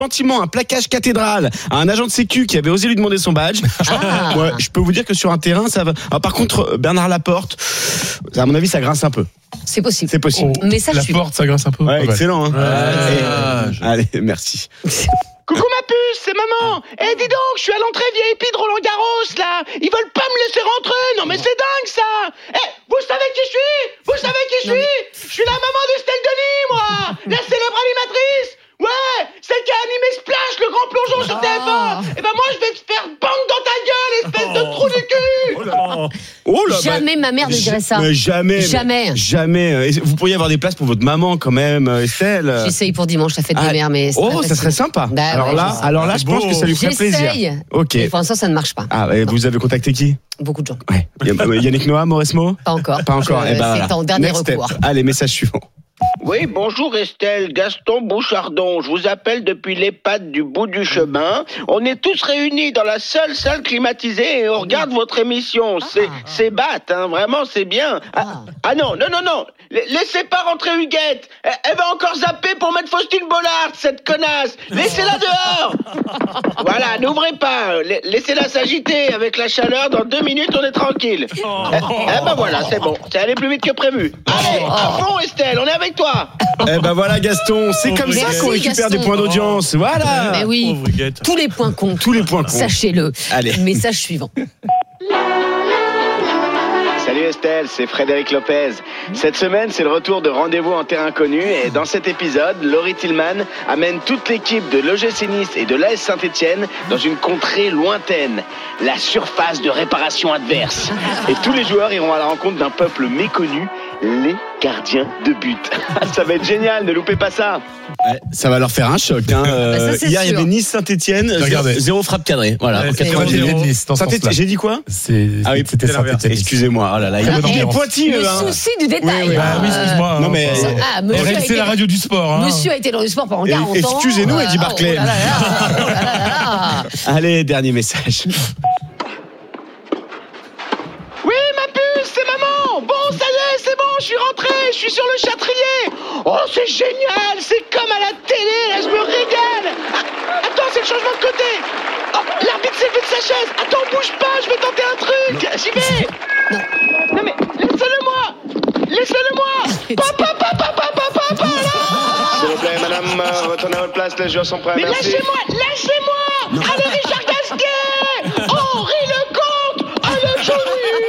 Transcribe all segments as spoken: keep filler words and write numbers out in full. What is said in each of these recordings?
gentiment un plaquage cathédral à un agent de sécu qui avait osé lui demander son badge. Ah. Ouais, je peux vous dire que sur un terrain, ça va. Alors, par contre, Bernard Laporte, à mon avis, ça grince un peu. C'est possible. C'est possible. Oh, Message La suivant. porte, ça grince un peu. Ouais, Ouais. excellent. Hein. Ah, Et- Allez, merci. Coucou ma puce, c'est maman. Eh dis donc, je suis à l'entrée V I P de Roland Garros là. Ils veulent pas me laisser rentrer. Non mais c'est dingue ça. Eh, vous savez qui je suis? Vous savez qui je suis? Je suis la maman d'Estelle Denis, moi. La célèbre animatrice. Ouais, celle qui a animé Splash, le grand plongeon sur T F un. Eh ben moi je vais te faire bang dans ta gueule, espèce de trou du cul. Oh là, oh là, Jamais bah, ma mère ne dirait ça. Mais jamais. Jamais. mais Jamais. Et vous pourriez avoir des places pour votre maman quand même, Estelle. J'essaye pour dimanche, la fête Ah, des mères, mais c'est oh, pas ça facile. serait sympa. Bah alors ouais, là, je sais. alors là, je pense Beau. que ça lui ferait plaisir. J'essaye. Ok. Et pour l'instant, ça ne marche pas. Ah, et vous avez contacté qui? Beaucoup de gens. Ouais. Yannick Noah, Mauresmo? Pas encore. Pas encore. Je- Eh ben, c'est voilà. en dernier Next step. recours. Allez, message suivant. Oui, bonjour Estelle, Gaston Bouchardon. Je vous appelle depuis l'EHPAD du bout du chemin. On est tous réunis dans la seule salle climatisée et on regarde votre émission. C'est, c'est batte, hein, vraiment, c'est bien. Ah, ah non, non, non, non. La- Laissez pas rentrer Huguette. Elle, elle va encore zapper pour mettre Faustine Bollard, cette connasse. Laissez-la dehors. Voilà, n'ouvrez pas. La- Laissez-la s'agiter avec la chaleur. Dans deux minutes, on est tranquille. Eh, eh ben voilà, c'est bon. C'est allé plus vite que prévu. Allez, à fond Estelle, on est avec toi. Eh ben voilà, Gaston, c'est comme ça Merci, qu'on récupère Gaston. des points d'audience. Voilà. Mais oui, Pauvre Huguette. tous les points comptent. Tous les points comptent. Sachez-le. Allez. Message suivant. Salut Estelle, c'est Frédéric Lopez. Cette semaine, c'est le retour de Rendez-vous en terrain connu et dans cet épisode, Laurie Tillman amène toute l'équipe de l'O G C Nice et de l'A S Saint-Etienne dans une contrée lointaine, la surface de réparation adverse. Et tous les joueurs iront à la rencontre d'un peuple méconnu, les gardiens de but. Ça va être génial, ne loupez pas ça. Ouais, ça va leur faire un choc. Hein. Euh, Bah, ça, c'est hier, il y sûr. avait Nice-Saint-Etienne, zéro, Regardez. zéro frappe cadrée. Voilà. Ouais, En c'est quatre-vingt-dix vrai, minutes. Nice, dans ce Saint-Etienne, sens-là. j'ai dit quoi? C'est, Ah oui, c'était Saint-Etienne. Excusez-moi. Oh là là, il Ah, est non, mais- pointilleux. Le hein. souci du détail. Oui, oui. Bah oui, excuse-moi. Non, hein, mais- enfin, Ah, monsieur, a R M C, été, la radio du sport. Hein. monsieur a été dans le sport pendant Et- quarante ans. excusez-nous, Euh, Eddie Barclay. Oh là là là, oh là là là. Allez, dernier message. Oui, ma puce, c'est maman. Bon, ça y est, c'est bon, je suis rentré, je suis sur le Châtrier. Oh, c'est génial, c'est comme à la télé, là, je me régale. Ah, attends, c'est le changement de côté. Oh, l'arbitre s'est levé de sa chaise. Attends, bouge pas, je vais tenter un truc. J'y vais. Non mais, laissez-le-moi. Laissez-le-moi. Papa, papa, papa, papa, là. S'il vous plaît, madame, euh, retournez à votre place, les joueurs sont prêts, Mais merci. lâchez-moi, lâchez-moi. Allez, Richard Gasquet. Henri Lecomte. Allez, Johnny.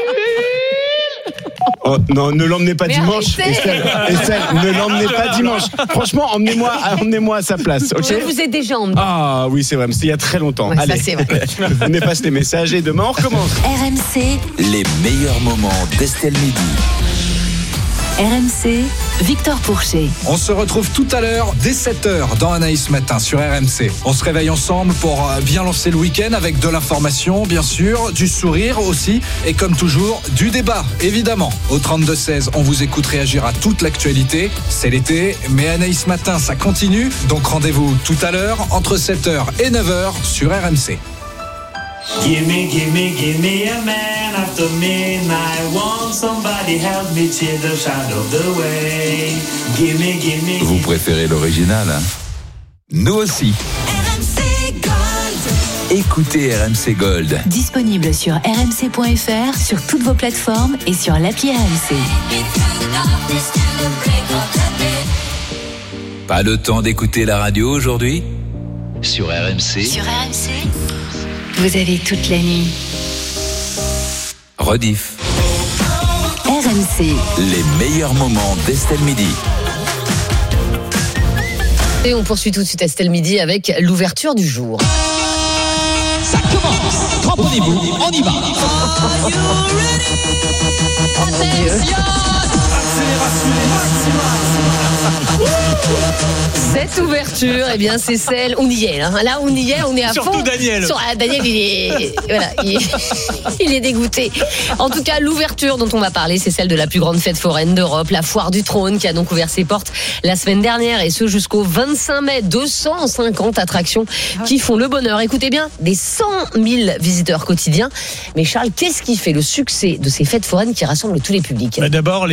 Oh, non, ne l'emmenez pas Mais dimanche. arrêtez. Estelle, Estelle, ne l'emmenez pas dimanche. Franchement, emmenez-moi, emmenez-moi à sa place. Ok? Je vous ai déjà emmené. Ah oui, c'est vrai, mais c'était il y a très longtemps. Ouais, ça, Allez, c'est vrai. on efface les messages et demain on recommence. R M C, Les meilleurs moments d'Estelle Midi. R M C, Victor Pourchet. On se retrouve tout à l'heure dès sept heures dans Anaïs Matin sur R M C. On se réveille ensemble pour euh, bien lancer le week-end avec de l'information, bien sûr, du sourire aussi et comme toujours, du débat, évidemment. Au trente-deux seize, on vous écoute réagir à toute l'actualité. C'est l'été, mais Anaïs Matin, ça continue. Donc rendez-vous tout à l'heure entre sept heures et neuf heures sur R M C. Gimme, gimme, gimme a man after midnight. Want somebody help me cheer the shadow the way. Gimme, gimme. Vous préférez l'original, hein? Nous aussi. R M C Gold. Écoutez R M C Gold. Disponible sur r m c point f r, sur toutes vos plateformes et sur l'appli R M C. Pas le temps d'écouter la radio aujourd'hui? Sur R M C, Sur R M C, vous avez toute la nuit. rediff. R M C, Les meilleurs moments d'Estelle Midi. Et on poursuit tout de suite Estelle Midi avec l'ouverture du jour. Ça commence. Cramponnez-vous, on y va. Cette ouverture, eh bien, c'est celle. On y est, là. Là, on y est, on est à Surtout fond. Daniel. Sur, ah, Daniel, il est, voilà, il est, il est dégoûté. En tout cas, l'ouverture dont on va parler, c'est celle de la plus grande fête foraine d'Europe, la Foire du Trône, qui a donc ouvert ses portes la semaine dernière, et ce jusqu'au vingt-cinq mai. deux cent cinquante attractions qui font le bonheur. Écoutez bien, des cent mille visiteurs quotidiens. Mais Charles, qu'est-ce qui fait le succès de ces fêtes foraines qui rassemblent tous les publics? Bah, d'abord, les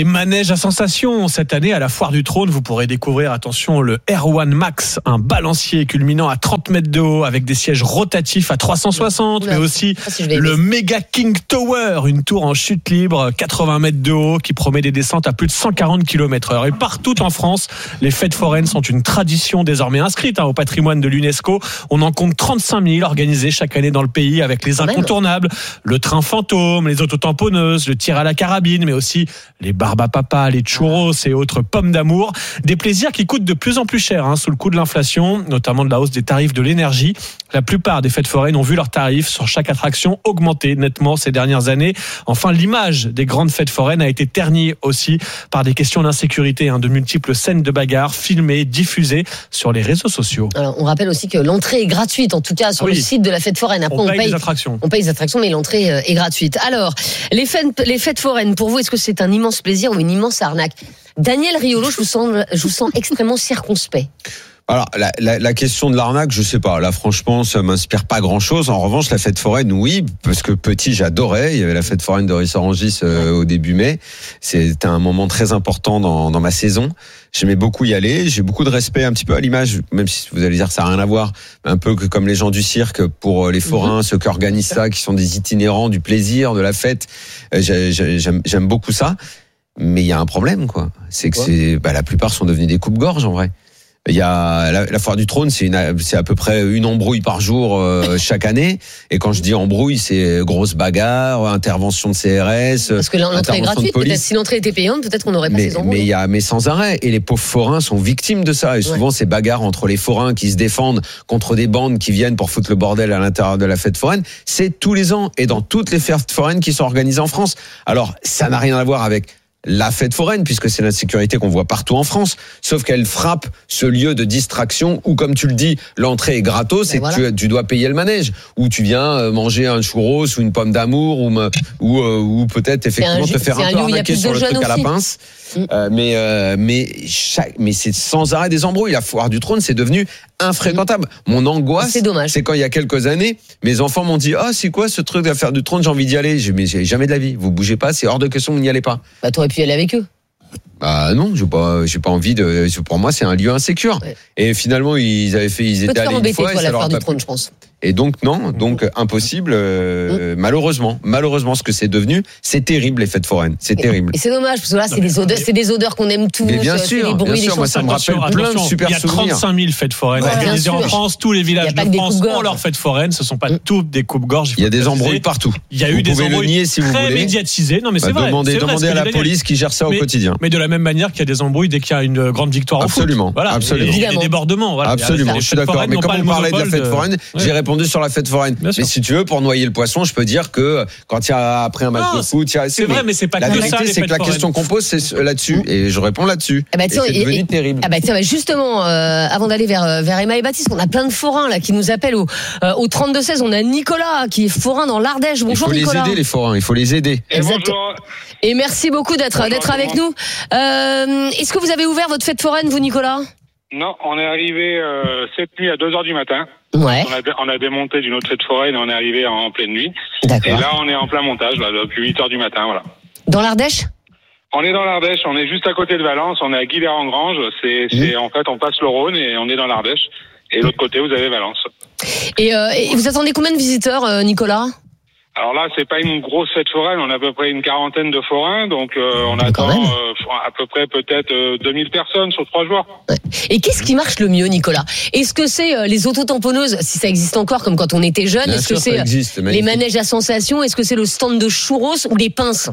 manèges à sensation. Cette année, à la Foire du Trône, vous pourrez découvrir, attention, le R un Max, un balancier culminant à trente mètres de haut avec des sièges rotatifs à trois cent soixante, Oula. mais aussi Ah, si je vais le aimer. Mega King Tower, une tour en chute libre, quatre-vingts mètres de haut, qui promet des descentes à plus de cent quarante kilomètres heure. Et partout en France, les fêtes foraines sont une tradition désormais inscrite hein, au patrimoine de l'UNESCO. On en compte trente-cinq mille organisées chaque année dans le pays avec les incontournables, le train fantôme, les autotamponneuses, le tir à la carabine, mais aussi les barbes à papa, les churros et autres pommes d'amour. Des plaisirs qui coûtent de plus en plus cher hein, sous le coup de l'inflation, notamment de la hausse des tarifs de l'énergie. La plupart des fêtes foraines ont vu leurs tarifs sur chaque attraction augmenter nettement ces dernières années. Enfin, l'image des grandes fêtes foraines a été ternie aussi par des questions d'insécurité, hein, de multiples scènes de bagarres filmées, diffusées sur les réseaux sociaux. Alors, on rappelle aussi que l'entrée est gratuite, en tout cas sur Oui. le site de la fête foraine. Après, On on, paye paye les attractions. On paye les attractions, mais l'entrée euh, est gratuite. Alors, les fêtes, les fêtes foraines, pour vous, est-ce que c'est un immense plaisir ou une immense arnaque? Daniel Riolo, je vous sens, je vous sens extrêmement circonspect. Alors, la, la, la question de l'arnaque, je sais pas. Là, franchement, ça m'inspire pas grand-chose. En revanche, la fête foraine, oui, parce que petit, j'adorais. Il y avait la fête foraine de Rissorangis euh, au début mai. C'était un moment très important dans, dans ma saison. J'aimais beaucoup y aller. J'ai beaucoup de respect, un petit peu à l'image, même si vous allez dire que ça n'a rien à voir, un peu que comme les gens du cirque pour les forains, ceux qui organisent ça, qui sont des itinérants du plaisir, de la fête. J'ai, j'ai, j'aime, j'aime beaucoup ça. Mais il y a un problème, quoi. C'est que c'est, bah, la plupart sont devenus des coupe-gorge, en vrai. Il y a la, la Foire du Trône, c'est, une, c'est à peu près une embrouille par jour euh, chaque année. Et quand je dis embrouille, c'est grosse bagarre, intervention de C R S. Parce que l'entrée est gratuite, peut-être si l'entrée était payante, peut-être qu'on n'aurait pas mais, ces embrouilles. Mais il y a, mais sans arrêt. Et les pauvres forains sont victimes de ça. Et souvent, ouais. ces bagarres entre les forains qui se défendent contre des bandes qui viennent pour foutre le bordel à l'intérieur de la fête foraine, c'est tous les ans et dans toutes les fêtes foraines qui sont organisées en France. Alors, ça n'a rien à voir avec la fête foraine, puisque c'est l'insécurité qu'on voit partout en France, sauf qu'elle frappe ce lieu de distraction où, comme tu le dis, l'entrée est gratos ben et voilà. que tu, tu dois payer le manège, où tu viens manger un churros ou une pomme d'amour, ou, ou, ou peut-être effectivement te faire un, un peu arnaquer sur le truc aussi. À la pince. Mmh. Euh, mais euh, mais chaque, mais c'est sans arrêt des embrouilles. La Foire du Trône, c'est devenu infréquentable. Mmh. Mon angoisse, c'est dommage. C'est quand il y a quelques années, mes enfants m'ont dit ah oh, c'est quoi ce truc de la Foire du Trône, j'ai envie d'y aller. J'ai, mais j'ai jamais de la vie. Vous bougez pas, c'est hors de question, vous n'y allez pas. Bah t'aurais pu y aller avec eux. Bah non, j'ai pas, j'ai pas envie de. Pour moi, c'est un lieu insécure. Ouais. Et finalement, ils avaient fait, ils étaient allés une fois. Toi, et la Foire du Trône, je pense. Et donc non, donc impossible. Euh, mmh. Malheureusement, malheureusement, ce que c'est devenu, c'est terrible les fêtes foraines, c'est et, terrible. Et c'est dommage parce que là, c'est des odeurs, c'est des odeurs qu'on aime tous. Mais bien sûr, les bruits, bien sûr, les moi ça me rappelle attention, plein de super souvenirs. Il y a trente-cinq mille fêtes foraines ouais, organisées en France. Tous les villages de France ont leurs fêtes foraines. Ce sont pas mmh. toutes des coupes-gorges. Il y a des embrouilles partout. Il y a eu des embrouilles très médiatisées. Non mais c'est vrai. Demandez à la police qui gère ça au quotidien. Mais de la même manière qu'il y a des embrouilles dès qu'il y a une grande victoire au foot. Absolument, absolument. Il y a des débordements. Absolument, je suis d'accord. Mais comme on parlait de la fête foraine, j'ai répondu sur la fête foraine. Mais si tu veux, pour noyer le poisson, je peux dire que quand il y a après un match non, de foot, il y a, c'est vrai, mais c'est pas la que vérité, ça. C'est que la question qu'on pose, c'est là-dessus, et je réponds là-dessus. Ah bah tiens, et c'est devenu et, terrible. Ah bah tiens, justement, euh, avant d'aller vers vers Emma et Baptiste, on a plein de forains là qui nous appellent au euh, au trente-deux seize. On a Nicolas qui est forain dans l'Ardèche. Bonjour Nicolas. Il faut les aider les forains, il faut les aider. Et bonjour. Et merci beaucoup d'être bonjour, d'être avec nous. Euh, est-ce que vous avez ouvert votre fête foraine, vous Nicolas? Non, on est arrivé euh, cette nuit à deux heures du matin. Ouais. On a, on a démonté d'une autre fête foraine et on est arrivé en, en pleine nuit. D'accord. Et là, on est en plein montage, là, depuis huit heures du matin, voilà. Dans l'Ardèche? On est dans l'Ardèche, on est juste à côté de Valence, on est à Guilher-en-Grange. C'est, mmh. c'est, en fait, on passe le Rhône et on est dans l'Ardèche. Et de l'autre côté, vous avez Valence. Et, euh, et vous attendez combien de visiteurs, euh, Nicolas? Alors là, c'est pas une grosse fête foraine, on a à peu près une quarantaine de forains, donc euh, on attend euh, à peu près peut-être euh, deux mille personnes sur trois jours. Ouais. Et qu'est-ce qui marche le mieux, Nicolas? Est-ce que c'est euh, les autotamponneuses, si ça existe encore comme quand on était jeune? Bien Est-ce sûr, que c'est existe, les manèges à sensations? Est-ce que c'est le stand de churros ou les pinces?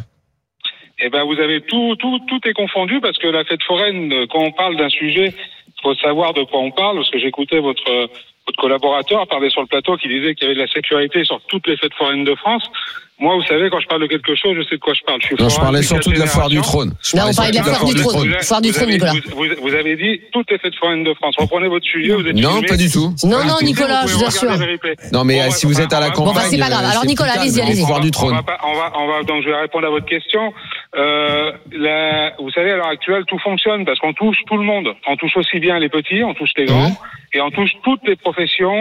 Eh ben, vous avez tout, tout, tout est confondu parce que la fête foraine, quand on parle d'un sujet, faut savoir de quoi on parle, parce que j'écoutais votre, votre collaborateur parler sur le plateau qui disait qu'il y avait de la sécurité sur toutes les fêtes foraines de France. Moi, vous savez, quand je parle de quelque chose, je sais de quoi je parle. Je suis non, je parlais surtout de la Foire du Trône. Là, on parlait de la Foire du Trône. Foire du Trône, Nicolas. Vous, vous, vous avez dit toutes les fêtes foraines de France. Reprenez votre sujet, vous êtes Non, filmé. Pas du tout. Non, non, Nicolas, je vous assure. Non, mais bon, si vous êtes à la campagne. Bon, bah, c'est pas grave. Alors, Nicolas, allez-y, allez-y. Foire du Trône. On va, pas, on va, on va, donc, je vais répondre à votre question. Euh, la, vous savez, à l'heure actuelle, tout fonctionne parce qu'on touche tout le monde. On touche aussi bien les petits, on touche les grands, et on touche toutes les professions.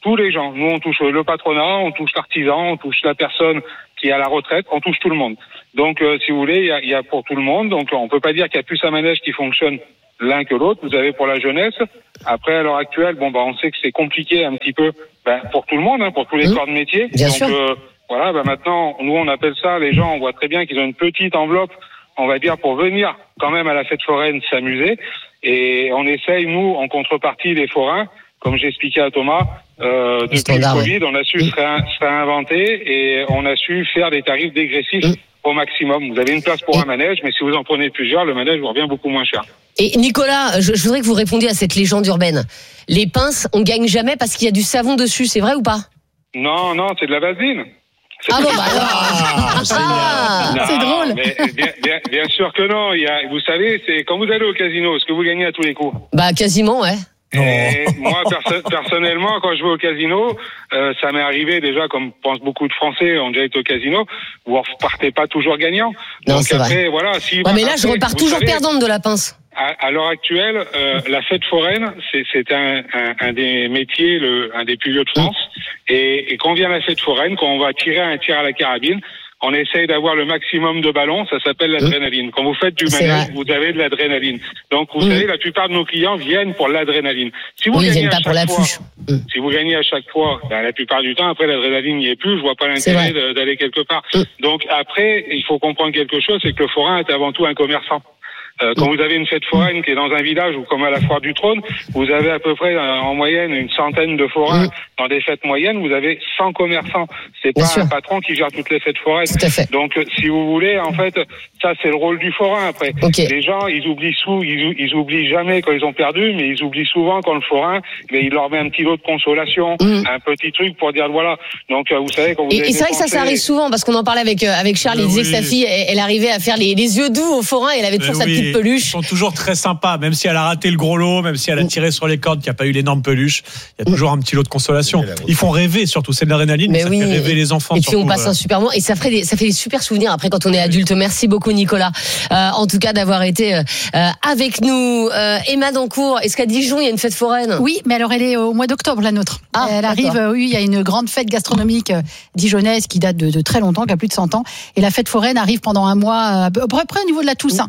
tous les gens. Nous, on touche le patronat, on touche l'artisan, on touche la personne qui est à la retraite, on touche tout le monde. Donc, euh, si vous voulez, il y a, il y a pour tout le monde. Donc, on peut pas dire qu'il y a plus un manège qui fonctionne l'un que l'autre. Vous avez pour la jeunesse. Après, à l'heure actuelle, bon, bah, on sait que c'est compliqué un petit peu, ben, pour tout le monde, hein, pour tous les mmh. corps de métier. Bien Donc, sûr. Euh, voilà, ben, maintenant, nous, on appelle ça, les gens, on voit très bien qu'ils ont une petite enveloppe, on va dire, pour venir quand même à la fête foraine s'amuser. Et on essaye, nous, en contrepartie, les forains, comme j'ai expliqué à Thomas, euh, depuis standard, le Covid, ouais. on a su mmh. se, réin- se réinventer et on a su faire des tarifs dégressifs mmh. au maximum. Vous avez une place pour mmh. un manège, mais si vous en prenez plusieurs, le manège vous revient beaucoup moins cher. Et Nicolas, je, je voudrais que vous répondiez à cette légende urbaine. Les pinces, on gagne jamais parce qu'il y a du savon dessus, c'est vrai ou pas? Non, non, c'est de la vaseline. C'est ah bon, bah alors. ah, non, c'est drôle. Mais bien, bien, bien sûr que non. Il y a, vous savez, c'est quand vous allez au casino, est-ce que vous gagnez à tous les coups? Bah quasiment, ouais. Et moi, perso- personnellement, quand je vais au casino, euh, ça m'est arrivé déjà, comme pensent beaucoup de Français, ont déjà été au casino, vous ne repartez pas toujours gagnant. Non, donc c'est après, vrai. voilà. Si ouais, mais là, après, je repars toujours savez, perdante de la pince. À, à l'heure actuelle, euh, la fête foraine, c'est, c'est un, un, un des métiers, le, un des plus vieux de France. Mmh. Et, et quand vient la fête foraine, quand on va tirer un tir à la carabine, on essaye d'avoir le maximum de ballons, ça s'appelle l'adrénaline. Quand vous faites du manège, vous avez de l'adrénaline. Donc, vous mmh. savez, la plupart de nos clients viennent pour l'adrénaline. Si vous oui, gagnez ils viennent pas pour la fois, pluche. Mmh. Si vous gagnez à chaque fois, ben, la plupart du temps, après, l'adrénaline n'y est plus, je vois pas l'intérêt de, d'aller quelque part. Mmh. Donc, après, il faut comprendre quelque chose, c'est que le forain est avant tout un commerçant. Euh, quand vous avez une fête foraine qui est dans un village ou comme à la foire du trône, vous avez à peu près euh, en moyenne une centaine de forains. Mmh. Dans des fêtes moyennes, vous avez cent commerçants. C'est Bien pas sûr. Un patron qui gère toutes les fêtes foraines. Tout à fait. Donc, euh, si vous voulez, en fait, ça c'est le rôle du forain. Après, okay. les gens, ils oublient sous, ils, ils oublient jamais quand ils ont perdu, mais ils oublient souvent quand le forain, mais il leur met un petit lot de consolation, mmh. un petit truc pour dire voilà. Donc, euh, vous savez quand vous et, avez et c'est vrai que ça, ça arrive souvent parce qu'on en parlait avec euh, avec Charles. Il disait oui. que sa fille, elle, elle arrivait à faire les, les yeux doux au forain. Et elle avait toujours mais sa oui. petite peluche. Ils sont toujours très sympa, même si elle a raté le gros lot, même si elle a tiré sur les cordes, qu'il n'y a pas eu l'énorme peluche, il y a toujours un petit lot de consolation. Ils font rêver, surtout, c'est de l'adrénaline, mais ça oui. fait rêver les enfants. Et puis surtout, on passe euh... un super moment, et ça ferait des, ça fait des super souvenirs après quand on est adulte. Merci beaucoup Nicolas, euh, en tout cas d'avoir été euh, avec nous. Euh, Emma Dancourt, est-ce qu'à Dijon il y a une fête foraine? Oui, mais alors elle est au mois d'octobre, la nôtre. Ah, elle d'accord. arrive, euh, oui, il y a une grande fête gastronomique euh, dijonnaise qui date de, de très longtemps, qui a plus de cent ans, et la fête foraine arrive pendant un mois, euh, à peu près au niveau de la Toussaint.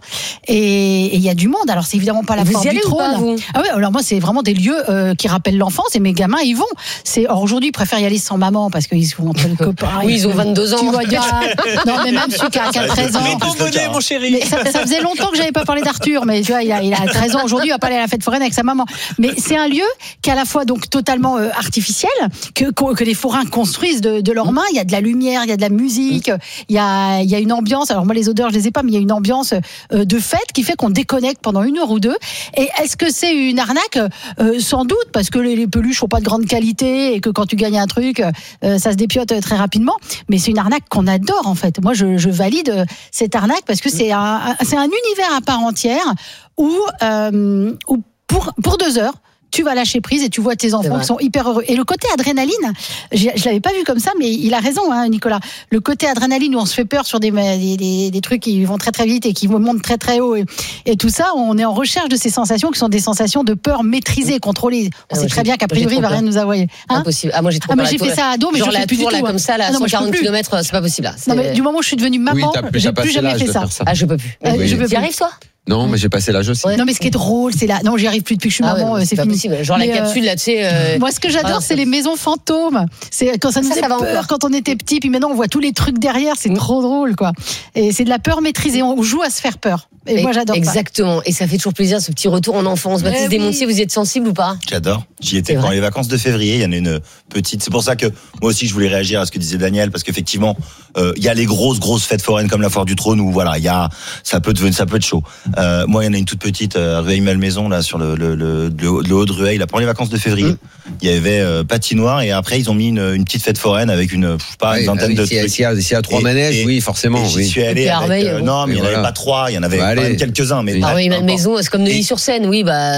Et il y a du monde, alors c'est évidemment pas la foire du trône. Pas, vous ah ouais, alors moi c'est vraiment des lieux euh, qui rappellent l'enfance et mes gamins ils vont. C'est alors aujourd'hui ils préfèrent y aller sans maman parce qu'ils sont entre les copains. Oui, ils ont vingt-deux ans. Tu vois, non mais même celui qui a treize ans. Mais ton bonnet, mon chéri. Mais ça, ça faisait longtemps que j'avais pas parlé d'Arthur, mais tu vois il a, il a treize ans aujourd'hui, il va pas aller à la fête foraine avec sa maman. Mais c'est un lieu qui est à la fois donc totalement euh, artificiel, que, que que les forains construisent de, de leurs mains. Il y a de la lumière, il y a de la musique, il y a il y a une ambiance. Alors moi les odeurs je les ai pas, mais il y a une ambiance euh, de fête qui fait qu'on déconnecte pendant une heure ou deux. Et est-ce que c'est une arnaque? euh, Sans doute, parce que les, les peluches sont pas de grande qualité et que quand tu gagnes un truc, euh, ça se dépiote très rapidement. Mais c'est une arnaque qu'on adore en fait. Moi, je, je valide cette arnaque parce que c'est un, c'est un univers à part entière où, euh, où pour pour deux heures. Tu vas lâcher prise et tu vois tes enfants qui sont hyper heureux. Et le côté adrénaline, je, je l'avais pas vu comme ça, mais il a raison, hein, Nicolas. Le côté adrénaline où on se fait peur sur des, des, des, des trucs qui vont très très vite et qui montent très très haut et, et tout ça, on est en recherche de ces sensations qui sont des sensations de peur maîtrisées, contrôlées. On ah, sait très bien qu'a priori, il va rien nous envoyer. Hein impossible. Ah, moi j'ai trop ah, moi, j'ai fait ça à dos, mais genre je fais plus du tour, tout. Là, comme ça, là, à cent quarante kilomètres, c'est pas possible. Là. Non, mais du moment où je suis devenue maman, oui, j'ai plus jamais fait ça. Ah, je peux plus. Tu y arrives, toi? Non, mais j'ai passé l'âge aussi. Ouais. Non, mais ce qui est drôle, c'est là. Non, j'y arrive plus depuis que je suis ah maman, ouais, c'est, c'est fini. Possible. Genre mais la capsule, là, tu sais. Euh... Moi, ce que j'adore, ah, c'est les maisons fantômes. C'est quand ça nous ça, faisait ça peur quand on était petit, puis maintenant on voit tous les trucs derrière. C'est mmh. trop drôle, quoi. Et c'est de la peur maîtrisée. On joue à se faire peur. Et, et moi, j'adore. Exactement. Ça. Et ça fait toujours plaisir, ce petit retour en enfance. Baptiste oui. Desmontiers, vous y êtes sensible ou pas? J'adore. J'y étais pendant les vacances de février. Il y en a une petite. C'est pour ça que moi aussi, je voulais réagir à ce que disait Daniel, parce qu'effectivement, euh, il y a les grosses, grosses fêtes foraines comme la foire du trône où voilà, il y a, ça peut devenir, ça peut être chaud. Euh, moi, il y en a une toute petite, euh, à Rueil-Malmaison, là, sur le, le, le, le, le haut de Rueil, là, pendant les vacances de février. Mmh. Il y avait euh, patinoire et après, ils ont mis une, une petite fête foraine avec une, je sais pas, oui, une vingtaine bah oui, de s'il trucs. S'il y a, s'il y a trois et, manèges, et, oui, forcément. Et j'y oui. suis allé avec, euh, non, mais il n'y en avait voilà. pas trois, il y en avait bah, quand même quelques-uns. Mais ah oui, Malmaison, c'est comme Neuilly-sur-Seine, oui, bah.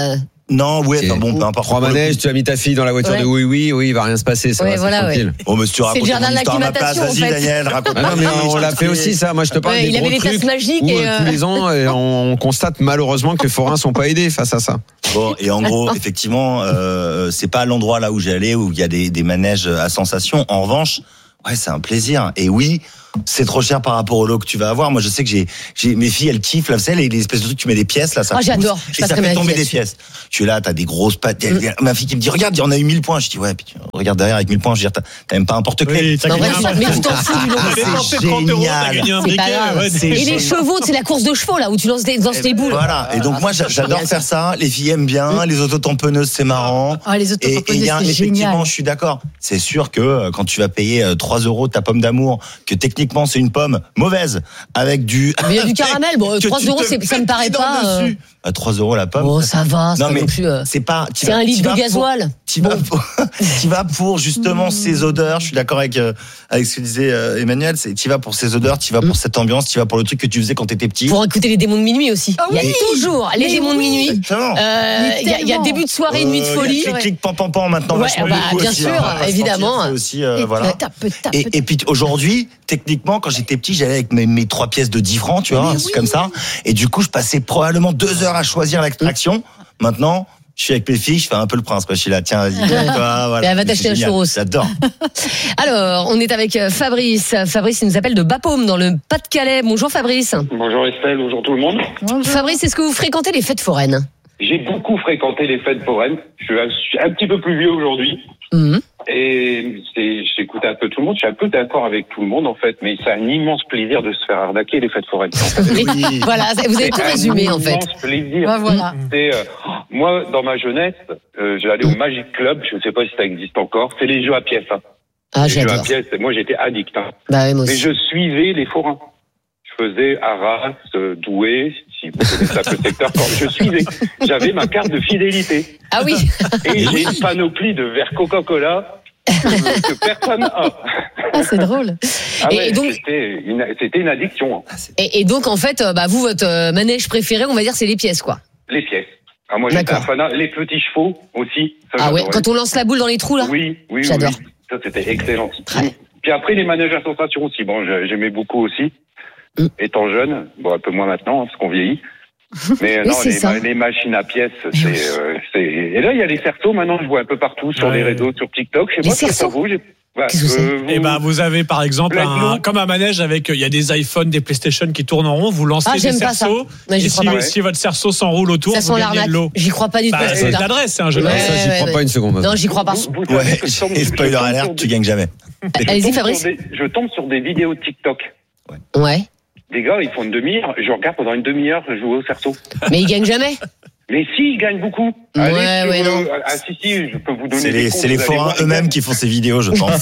Non, ouais, C'est- non, bon, peu importe. Trois manèges, tu as mis ta fille dans la voiture Ouais. de oui, oui, oui, il va rien se passer, ça Ouais, va, c'est voilà, tranquille. Bon, mais si tu racontes le jardin mon de histoire à ma place, l'acclimatation, vas-y, en fait. Daniel, raconte. Ah non, mais on l'a fait aussi, ça. Moi, je te parle Ouais, des il gros avait les trucs tasses magiques où, et, euh, euh, tous les ans, euh, on constate malheureusement que les forains sont pas aidés face à ça. Bon, et en gros, effectivement, euh, c'est pas l'endroit là où j'ai allé où il y a des, des manèges à sensation. En revanche, ouais, c'est un plaisir. Et oui, c'est trop cher par rapport au lot que tu vas avoir. Moi, je sais que j'ai, j'ai mes filles, elles kiffent. Là, vous savez, les, les espèces de trucs, tu mets des pièces là, ça Ah, pousse, j'adore. Je et ça passerai ma fait vie tomber des là-dessus. pièces. Je suis là, t'as des grosses pattes. Il y a Ma fille qui me dit, regarde, on a eu mille points. Je dis ouais, puis tu regardes derrière avec mille points. Je veux dire, t'as, t'as même pas un porte-clés. Oui, t'as Non, gagné vrai, un- mais tu t'en fous du lot. T'as dépensé C'est trente euros, t'as génial. gagné un C'est briquet. pas grave. ouais, C'est Et les génial. chevaux, c'est la course de chevaux là où tu lances des, lances des boules. Voilà. Et donc moi, j'a- j'adore faire ça. Les filles aiment bien. Les autotamponneuses, c'est marrant. Ah, les Et, et il autotamponneuses, y a, c'est effectivement, génial. je suis d'accord. C'est sûr que euh, quand tu vas payer euh, trois euros ta pomme d'amour, que techniquement c'est une pomme mauvaise, avec du. Mais il y a du caramel. Bon, que trois tu euros, te c'est- ça me pètes paraît les dents pas, euh, dessus. À trois euros la pomme. Bon, ça va, c'est Non, pas mais non plus. euh, c'est pas. tu C'est vas- un tu litre de vas pour- gasoil. Tu vas, pour, tu vas pour justement ces odeurs. Je suis d'accord avec euh, avec ce que disait euh, Emmanuel. C'est tu vas pour ces odeurs, tu vas pour cette ambiance, tu vas pour le truc que tu faisais quand t'étais petit. Pour écouter les démons de minuit aussi. Ah Il y a oui. toujours les Mais démons de oui. minuit. Exactement. Euh, Mais Il y, a- il y a tellement. début de soirée, nuit de Euh, folie. il y a clic, clic, pan, pan, pan, maintenant, Ouais, vachement bah, beaucoup bien aussi, sûr, hein, on va pas se évidemment. mentir, c'est aussi, euh, Et voilà. tape, tape, Et, tape. et puis aujourd'hui, techniquement, quand j'étais petit, j'allais avec mes, mes trois pièces de dix francs, tu vois, Mais un truc oui. comme ça. Et du coup, je passais probablement deux heures à choisir l'extraction. Maintenant, je suis avec mes filles, je fais un peu le prince, quoi. Je suis là, tiens, vas-y, toi, voilà. Et elle va C'est t'acheter un génial. churros. J'adore. Alors, on est avec euh, Fabrice. Fabrice, il nous appelle de Bapaume, dans le Pas-de-Calais. Bonjour Fabrice. Bonjour Estelle, bonjour tout le monde. Fabrice, est-ce que vous fréquentez les fêtes foraines? J'ai beaucoup fréquenté les fêtes foraines. Je suis un, je suis un petit peu plus vieux aujourd'hui. Mhm. Et c'est, j'écoute un peu tout le monde. Je suis un peu d'accord avec tout le monde, en fait. Mais c'est un immense plaisir de se faire arnaquer les fêtes foraines. Oui. Voilà, vous avez tout C'est résumé un en fait. immense plaisir. Ouais, voilà. C'est, euh, moi, dans ma jeunesse, euh, j'allais au Magic Club. Je ne sais pas si ça existe encore. C'est les jeux à pièces. Hein. Ah, les jeux à j'adore. pièces. Moi, j'étais addict. Hein. Bah oui, moi Mais aussi. je suivais les forains. Je faisais Arras, euh, Douai, si vous connaissez un peu le secteur, quand je suivais. J'avais ma carte de fidélité. Ah oui. Et j'ai une panoplie de verres Coca-Cola que, que personne n'a. Ah, c'est drôle. Ah Et ouais, donc- c'était, une, c'était une addiction. hein. Et, et donc en fait, euh, bah vous, votre euh, manège préféré, on va dire, c'est les pièces, quoi. Les pièces. Ah, moi, j'étais un D'accord. fanat. Les petits chevaux aussi. Ça, Ah ouais, j'adorais. quand on lance la boule dans les trous là. Oui, oui, oui. J'adore. oui. Ça, c'était excellent. Puis après, les manèges à sensation aussi. Bon, j'ai- j'aimais beaucoup aussi. Mm. Étant jeune, bon, un peu moins maintenant, hein, parce qu'on vieillit. Mais euh, Oui, non, c'est les, ça. ma- les machines à pièces, c'est, euh, c'est. Et là, il y a les cerceaux. Maintenant, je vois un peu partout sur Ouais. les réseaux, sur TikTok. Je sais Les pas si ça cerceaux vous. j'ai- Bah, Qu'est-ce que c'est euh, Et vous- ben vous avez par exemple Plein de un, l'eau. comme un manège avec il y a des iPhones, des PlayStation qui tournent en rond, vous lancez Ah, des j'aime pas ça. cerceaux Ouais, j'y et crois si, pas. si votre cerceau s'enroule autour, Ça vous sent gagnez l'arnaque. de l'eau. J'y crois pas du tout. Bah, à ce c'est truc-là. l'adresse, c'est un jeu de Ouais, hasard. Ça, j'y ouais, crois ouais. pas une seconde. Non, j'y crois pas. vous- vous savez Ouais. que je tombe- Et je spoiler tombe alert, sur tu des- gagnes jamais. je Allez-y, tombe Fabrice. sur des- Je tombe sur des vidéos TikTok. Ouais. Des gars, ils font une demi-heure. Je regarde pendant une demi-heure jouer au cerceau. Mais ils gagnent jamais. Mais si, ils gagnent beaucoup. Ouais, Allez, ouais, sur, non. euh, Ah, si, si, je peux vous donner C'est des les, comptes, c'est les vous allez forains voir, ils eux-mêmes gagnent. qui font ces vidéos, je pense.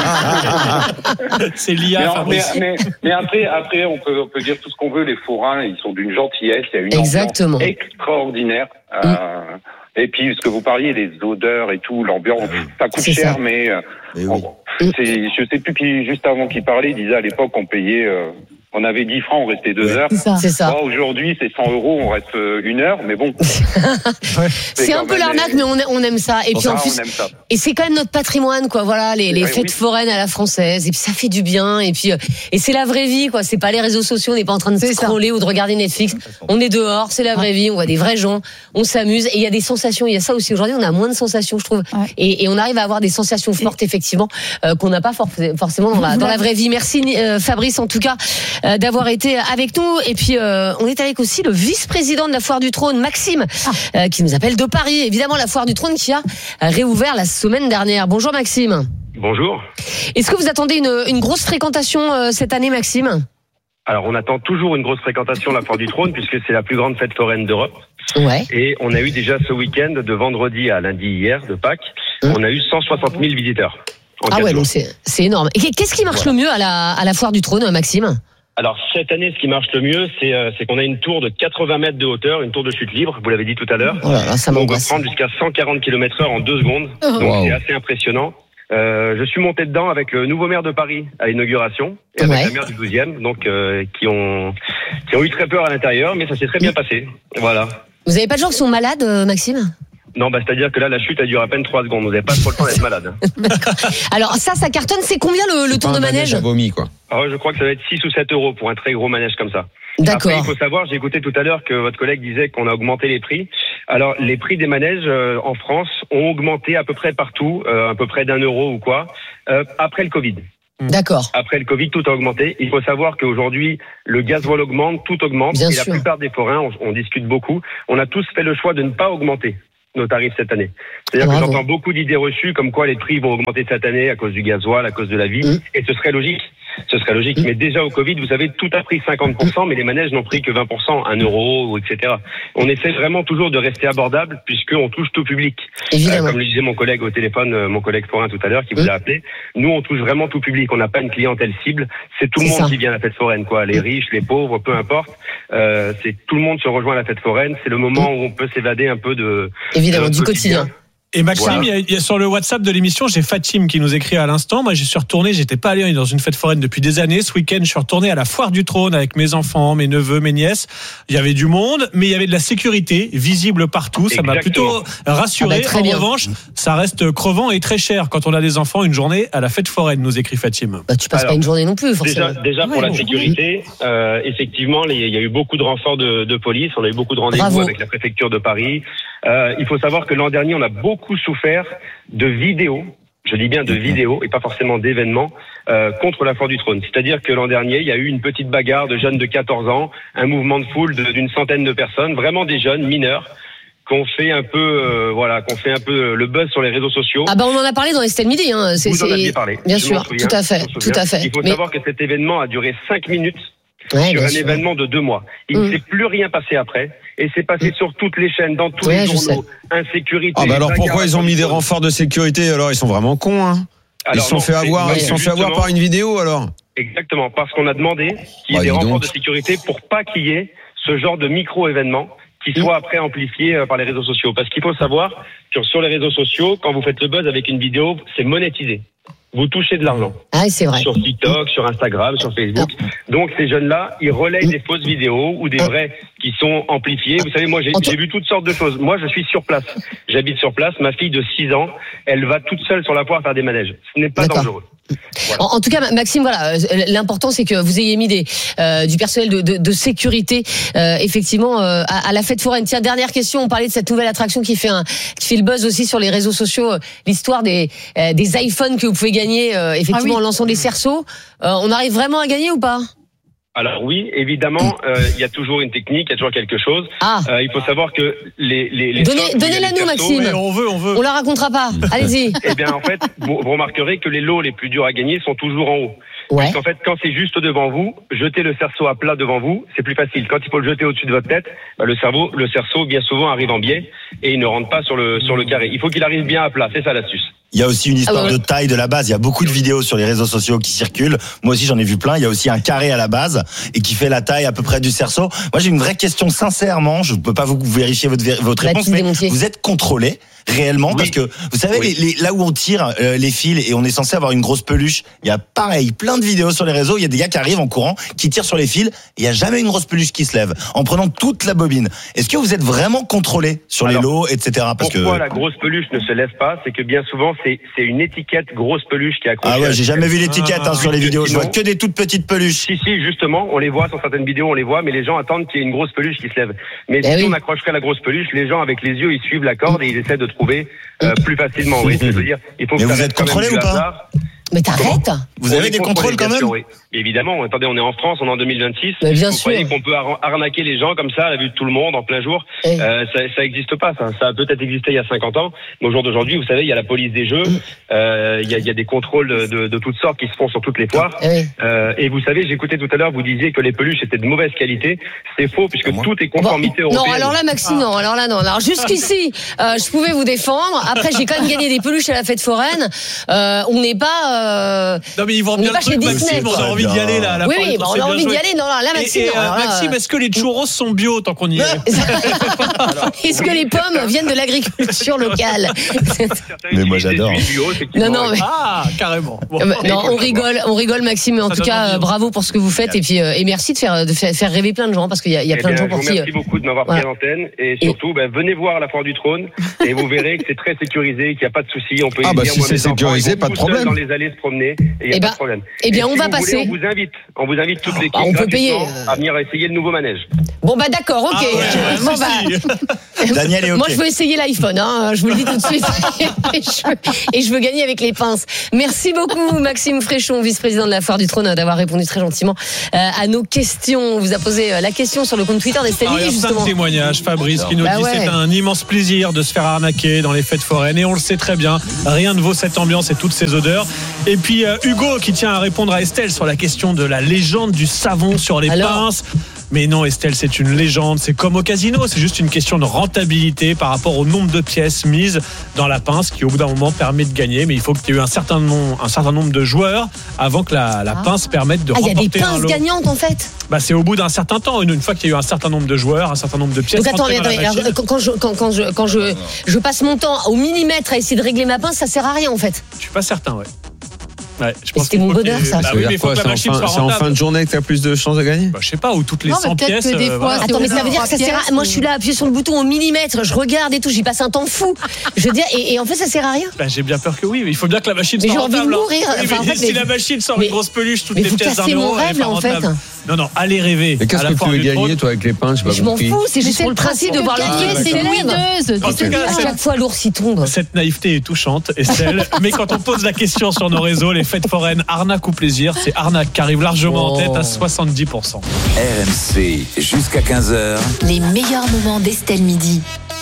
C'est Mais, l'I A, mais, Fabrice. mais, mais après, après on, peut, on peut dire tout ce qu'on veut. Les forains, ils sont d'une gentillesse. Il y a une Exactement. ambiance extraordinaire. Euh, et puis, ce que vous parliez, les odeurs et tout, l'ambiance, ça coûte C'est cher, ça. mais euh, Mais oui. on- c'est, je sais plus qui, juste avant qu'il parlait, il disait à l'époque, on payait, euh, on avait dix francs, on restait deux Ouais. heures. C'est ça. C'est ça. Bon, aujourd'hui, c'est cent euros, on reste euh, une heure, mais bon. C'est un quand peu même l'arnaque, les- mais on, on aime ça. Et Pour puis en ça, plus, on aime ça. et c'est quand même notre patrimoine, quoi. Voilà, les, les Ouais, fêtes oui. foraines à la française. Et puis ça fait du bien. Et puis, euh, et c'est la vraie vie, quoi. C'est pas les réseaux sociaux. On n'est pas en train de C'est ça. scroller ou de regarder Netflix. On est dehors, c'est la vraie vie. On voit des vrais gens. On s'amuse. Et il y a des sensations. Il y a ça aussi. Aujourd'hui, on a moins de sensations, je trouve. Ouais. Et, et on arrive à avoir des sensations fortes, effectivement, euh, qu'on n'a pas for- forcément dans la, dans la vraie vie. Merci, euh, Fabrice, en tout cas, euh, d'avoir été avec nous. Et puis, euh, on est avec aussi le vice-président de la Foire du Trône, Maxime, euh, qui nous appelle de Paris. Évidemment, la Foire du Trône qui a réouvert la semaine dernière. Bonjour, Maxime. Bonjour. Est-ce que vous attendez une, une grosse fréquentation euh, cette année, Maxime? Alors, on attend toujours une grosse fréquentation de la Foire du Trône puisque c'est la plus grande fête foraine d'Europe. Ouais. Et on a eu déjà ce week-end, de vendredi à lundi hier, de Pâques, on a eu cent soixante mille visiteurs. en Ah quatre ouais, jours. donc c'est c'est énorme. Et qu'est-ce qui marche le mieux à la, à la Foire du Trône, Maxime? Alors, cette année, ce qui marche le mieux, c'est euh, c'est qu'on a une tour de quatre-vingts mètres de hauteur, une tour de chute libre, vous l'avez dit tout à l'heure. Oh là là, ça on peut m'angoisse. prendre jusqu'à cent quarante kilomètres heure en deux secondes. Oh. Donc, Wow. c'est assez impressionnant. Euh, je suis monté dedans avec le nouveau maire de Paris à l'inauguration et avec Ouais. la maire du douzième, donc euh, qui ont qui ont eu très peur à l'intérieur, mais ça s'est très bien passé. Voilà. Vous avez pas de gens qui sont malades, euh, Maxime? Non, bah, c'est-à-dire que là, la chute, elle dure à peine trois secondes. Vous n'avez pas trop le temps d'être malade. Alors ça, ça cartonne. C'est combien le, le tour de manège? À vomi, quoi. Alors, je crois que ça va être six ou sept euros pour un très gros manège comme ça. D'accord. Après, il faut savoir, j'ai écouté tout à l'heure que votre collègue disait qu'on a augmenté les prix. Alors, les prix des manèges euh, en France ont augmenté à peu près partout, euh, à peu près d'un euro ou quoi, euh, après le Covid. D'accord. Après le Covid, tout a augmenté. Il faut savoir qu'aujourd'hui, le gasoil augmente, tout augmente. Bien et sûr. la plupart des forains, on, on discute beaucoup, on a tous fait le choix de ne pas augmenter nos tarifs cette année. C'est-à-dire Bravo. que j'entends beaucoup d'idées reçues comme quoi les prix vont augmenter cette année à cause du gasoil, à cause de la vie, Mmh. et ce serait logique. Ce serait logique. Mmh. Mais déjà au Covid, vous savez, tout a pris cinquante pour cent, mais les manèges n'ont pris que vingt pour cent, un euro, et cetera. On essaie vraiment toujours de rester abordable puisqu'on touche tout public. Évidemment. Euh, comme le disait mon collègue au téléphone, euh, mon collègue forain tout à l'heure qui vous Mmh. a appelé, nous on touche vraiment tout public. On n'a pas une clientèle cible. C'est tout le C'est monde ça. qui vient à la fête foraine, quoi. Les riches, les pauvres, peu importe. Euh, c'est tout le monde se rejoint à la fête foraine. C'est le moment où on peut s'évader un peu de Évidemment, de du quotidien. Et Maxime, Voilà. il, y a, il y a sur le WhatsApp de l'émission, j'ai Fatim qui nous écrit à l'instant. Moi, j'y suis retourné, j'étais pas allé dans une fête foraine depuis des années. Ce week-end, je suis retourné à la Foire du Trône avec mes enfants, mes neveux, mes nièces. Il y avait du monde, mais il y avait de la sécurité visible partout. Ça m'a Exactement. plutôt rassuré. Ah bah, très en bien. revanche, ça reste crevant et très cher quand on a des enfants. Une journée à la fête foraine, nous écrit Fatim. Bah, tu passes Alors, pas une journée non plus, forcément. Déjà, déjà pour Ouais, la bon. sécurité, euh, effectivement, les- il y a eu beaucoup de renforts de, de police. On a eu beaucoup de rendez-vous Bravo. avec la préfecture de Paris. Euh, il faut savoir que l'an dernier, on a beaucoup souffert de vidéos. Je dis bien de vidéos et pas forcément d'événements euh, contre la Foire du Trône. C'est-à-dire que l'an dernier, il y a eu une petite bagarre de jeunes de quatorze ans, un mouvement de foule de- d'une centaine de personnes, vraiment des jeunes mineurs, qu'on fait un peu, euh, voilà, qu'on fait un peu le buzz sur les réseaux sociaux. Ah bah on en a parlé dans Estelle Midi. Hein. C'est, Vous en c'est- aviez parlé. Bien Je m'en sûr, souviens, tout à fait, je m'en tout souviens. à fait. Il faut Mais- savoir que cet événement a duré cinq minutes. Ouais, sur bien un sûr. événement de deux mois. Il Mm. ne s'est plus rien passé après. Et c'est passé sur toutes les chaînes, dans tous Ouais, les je journaux. Insécurité. Ah bah alors bagarre, pourquoi ils ont mis des attention. renforts de sécurité alors? Ils sont vraiment cons, hein. Ils Alors se sont non, fait c'est- avoir, ouais, ils se sont fait justement- avoir par une vidéo alors. Exactement, parce qu'on a demandé qu'il y ait Bah, des dis renforts donc. de sécurité pour pas qu'il y ait ce genre de micro-événement qui soit après amplifié euh, par les réseaux sociaux. Parce qu'il faut savoir que sur les réseaux sociaux, quand vous faites le buzz avec une vidéo, c'est monétisé. Vous touchez de l'argent. Ah, c'est vrai. Sur TikTok, sur Instagram, sur Facebook. Donc ces jeunes-là, ils relayent des fausses vidéos ou des vraies qui sont amplifiées. Vous savez, moi j'ai, j'ai vu toutes sortes de choses. Moi je suis sur place. J'habite sur place. Ma fille de six ans, elle va toute seule sur la foire faire des manèges. Ce n'est pas D'accord. dangereux. En, en tout cas, Maxime, voilà, euh, l'important c'est que vous ayez mis des, euh, du personnel de, de, de sécurité, euh, effectivement, euh, à, à la fête foraine. Tiens, dernière question. On parlait de cette nouvelle attraction qui fait un, qui fait le buzz aussi sur les réseaux sociaux. euh, L'histoire des, euh, des iPhones que vous pouvez gagner, euh, effectivement, Ah oui. en lançant des cerceaux. Euh, on arrive vraiment à gagner ou pas? Alors oui, évidemment, euh, il y a toujours une technique, il y a toujours quelque chose. Ah. Euh, il faut savoir que les les, les Donnez- stocks où il y a donnez-la les nous, cerceaux- Maxime. On veut, on veut. On la racontera pas. Allez-y. Eh bien, en fait, vous, vous remarquerez que les lots les plus durs à gagner sont toujours en haut. Ouais. Parce qu'en fait, quand c'est juste devant vous, jeter le cerceau à plat devant vous, c'est plus facile. Quand il faut le jeter au-dessus de votre tête, bah, le cerveau, le cerceau, bien souvent, arrive en biais et il ne rentre pas sur le sur le carré. Il faut qu'il arrive bien à plat. C'est ça l'astuce. Il y a aussi une histoire Ah ouais. de taille de la base. Il y a beaucoup de vidéos sur les réseaux sociaux qui circulent. Moi aussi, j'en ai vu plein. Il y a aussi un carré à la base et qui fait la taille à peu près du cerceau. Moi, j'ai une vraie question sincèrement. Je ne peux pas vous vérifier votre, vé- votre réponse, Baptiste mais Desmontiers. vous êtes contrôlé réellement Oui. parce que vous savez Oui. les, les- là où on tire euh, les fils et on est censé avoir une grosse peluche. Il y a pareil plein de vidéos sur les réseaux. Il y a des gars qui arrivent en courant, qui tirent sur les fils. Et il y a jamais une grosse peluche qui se lève en prenant toute la bobine. Est-ce que vous êtes vraiment contrôlé sur Alors, les lots, et cetera. Parce Pourquoi que la grosse peluche ne se lève pas? C'est que bien souvent, c'est c'est une étiquette grosse peluche qui est accrochée. ah à ouais, la j'ai jamais vu l'étiquette hein, sur les vidéos. Je vois Non. que des toutes petites peluches. Si, si, justement, on les voit sur certaines vidéos, on les voit, mais les gens attendent qu'il y ait une grosse peluche qui se lève. Mais Eh si oui. on accrocherait la grosse peluche, les gens, avec les yeux, ils suivent la corde et ils essaient de trouver euh, plus facilement. Vous voyez ce que je veux dire? Il faut Mais que ça vous reste êtes quand même contrôlé du ou pas hasard. Mais t'arrêtes. Vous On avez est des contrôlés, contrôles quand bien même sûr, oui. Évidemment, attendez, on est en France, on est en deux mille vingt-six. Mais bien Vous sûr. croyez qu'on peut ar- arnaquer les gens comme ça à la vue de tout le monde en plein jour? Eh. euh, Ça ça existe pas, ça. Ça a peut-être existé il y a cinquante ans, mais au jour d'aujourd'hui, vous savez, il y a la police des jeux, euh, il y, a, il y a des contrôles de, de, de toutes sortes qui se font sur toutes les foires. Eh oui. Euh, et vous savez, j'écoutais tout à l'heure, vous disiez que les peluches étaient de mauvaise qualité. C'est faux, puisque tout est conformité Bon, européenne. non, alors là, Maxime, non. Alors là, non. Alors jusqu'ici, euh, je pouvais vous défendre. Après, j'ai quand même gagné des peluches à la fête foraine. Euh, on n'est pas Euh... Non mais ils vendent on bien n'est le pas chez truc, Disney. Maxime, on a envie d'y aller là. À la oui, fin oui, du bah, tour, on a c'est envie bien d'y joué. aller. Non, là, Maxime, Et, et, non, alors euh, là, Maxime, est-ce que les churros sont bio tant qu'on y est? Est-ce que les pommes viennent de l'agriculture locale? Mais moi j'adore. Non, non, mais... Ah, carrément. Bon. Euh, non, on rigole, on rigole, Maxime. Mais en Ça tout donne cas, envie, euh, bravo pour ce que vous faites et puis euh, et merci de faire de faire, faire rêver plein de gens parce qu'il y a, il y a Eh plein bien, de gens je pour vous qui. remercie euh, beaucoup de m'avoir voilà. pris à l'antenne et surtout, ben, venez voir la foire du trône et vous verrez que c'est très sécurisé, qu'il n'y a pas de souci. On peut Ah, y bah, venir, si moi, c'est mes enfants, sécurisé, ils vont pas de tout seuls problème. dans les allées se promener et il n'y a Eh pas ben, de problème. eh bien, Et on si va vous passer. voulez, on vous invite, on vous invite toute l'équipe Ah, on peut payer. gratuitement à venir essayer le nouveau manège. Bon bah d'accord, ok. Ah ouais, Bon, ouais, bah, Daniel est ok. moi je veux essayer l'iPhone, hein, je vous le dis tout de suite. et, je veux, et je veux gagner avec les pinces. Merci beaucoup Maxime Fréchon, vice-président de la Foire du Trône, d'avoir répondu très gentiment euh, à nos questions. On vous a posé euh, la question sur le compte Twitter d'Estelle Alors, il y Midi a plein justement. de témoignages. Fabrice qui nous Bah dit ouais. c'est un immense plaisir de se faire arnaquer dans les fêtes foraines et on le sait très bien. Rien ne vaut cette ambiance et toutes ces odeurs. Et puis euh, Hugo qui tient à répondre à Estelle sur la question de la légende du savon sur les Alors pinces. Mais non Estelle, c'est une légende, c'est comme au casino, c'est juste une question de rentabilité par rapport au nombre de pièces mises dans la pince qui au bout d'un moment permet de gagner, mais il faut qu'il y ait eu un certain nombre, un certain nombre de joueurs avant que la, la pince permette de Ah, il y a des remporter un pinces lot. gagnantes en fait. Bah, c'est au bout d'un certain temps, une, une fois qu'il y a eu un certain nombre de joueurs, un certain nombre de pièces. Donc attends, rentrées mais dans la attendez, alors, machine. quand, quand je quand, quand je quand je je passe mon temps au millimètre à essayer de régler ma pince, ça sert à rien en fait. Je suis pas certain, ouais. Ouais, je Mais pense c'était qu'il mon faut bonheur, qu'il y ait- ça. Bah Ça oui, veut mais il dire faut quoi? que C'est la en, machine fin, soit c'est en fin rentable. de journée que tu as plus de chances de gagner? Bah, je sais pas, ou toutes les Non, mais cent peut-être pièces. que des euh, fois, voilà. c'est Attends, mais ça honneur veut dire en que ça sert à... pièces, Moi, je suis là, appuyé sur le bouton au millimètre, je regarde et tout, j'y passe un temps fou. Je veux dire, et, et en fait, ça sert à rien. Bah, j'ai bien peur que oui, mais il faut bien que la machine Mais soit j'ai envie de rentable. hein. mourir. Oui, Enfin, mais en fait, si mais- la machine sort mais- une grosse peluche, toutes mais les vous pièces d'un cassez mon euro, elle est rêve, pas là, en fait. rentable. Non, non, allez rêver. Mais qu'est-ce à la que tu foire veux du gagner, trône. toi, avec les pinces? J'ai pas Je m'en compris. fous, c'est juste pour le principe de voir le gagner, pied c'est célèbre. louideuse. En Tu sais tout cas, bien. À chaque fois, l'ours y tombe. Cette naïveté est touchante, Estelle. Mais quand on pose la question sur nos réseaux, les fêtes foraines, arnaque ou plaisir, c'est arnaque qui arrive largement en tête à soixante-dix pour cent. R M C jusqu'à quinze heures. Les meilleurs moments d'Estelle Midi.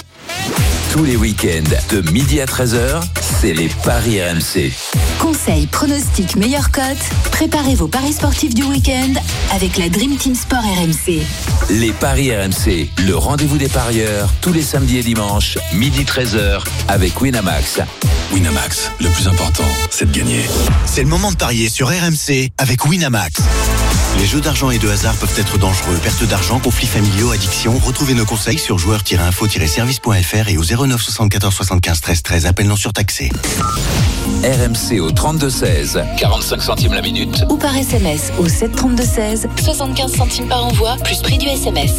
Tous les week-ends de midi à treize heures, c'est les paris R M C. Conseils, pronostics, meilleures cotes. Préparez vos paris sportifs du week-end avec la Dream Team Sport R M C. Les paris R M C, le rendez-vous des parieurs, tous les samedis et dimanches, midi treize heures, avec Winamax. Winamax, le plus important, c'est de gagner. C'est le moment de parier sur R M C avec Winamax. Les jeux d'argent et de hasard peuvent être dangereux. Perte d'argent, conflits familiaux, addiction. Retrouvez nos conseils sur joueurs tiret info tiret service point f r et au zéro neuf soixante-quatorze soixante-quinze treize treize. Appel non surtaxé. R M C au trente-deux seize, quarante-cinq centimes la minute. Ou par S M S au sept trente-deux seize, soixante-quinze centimes par envoi, plus prix du S M S.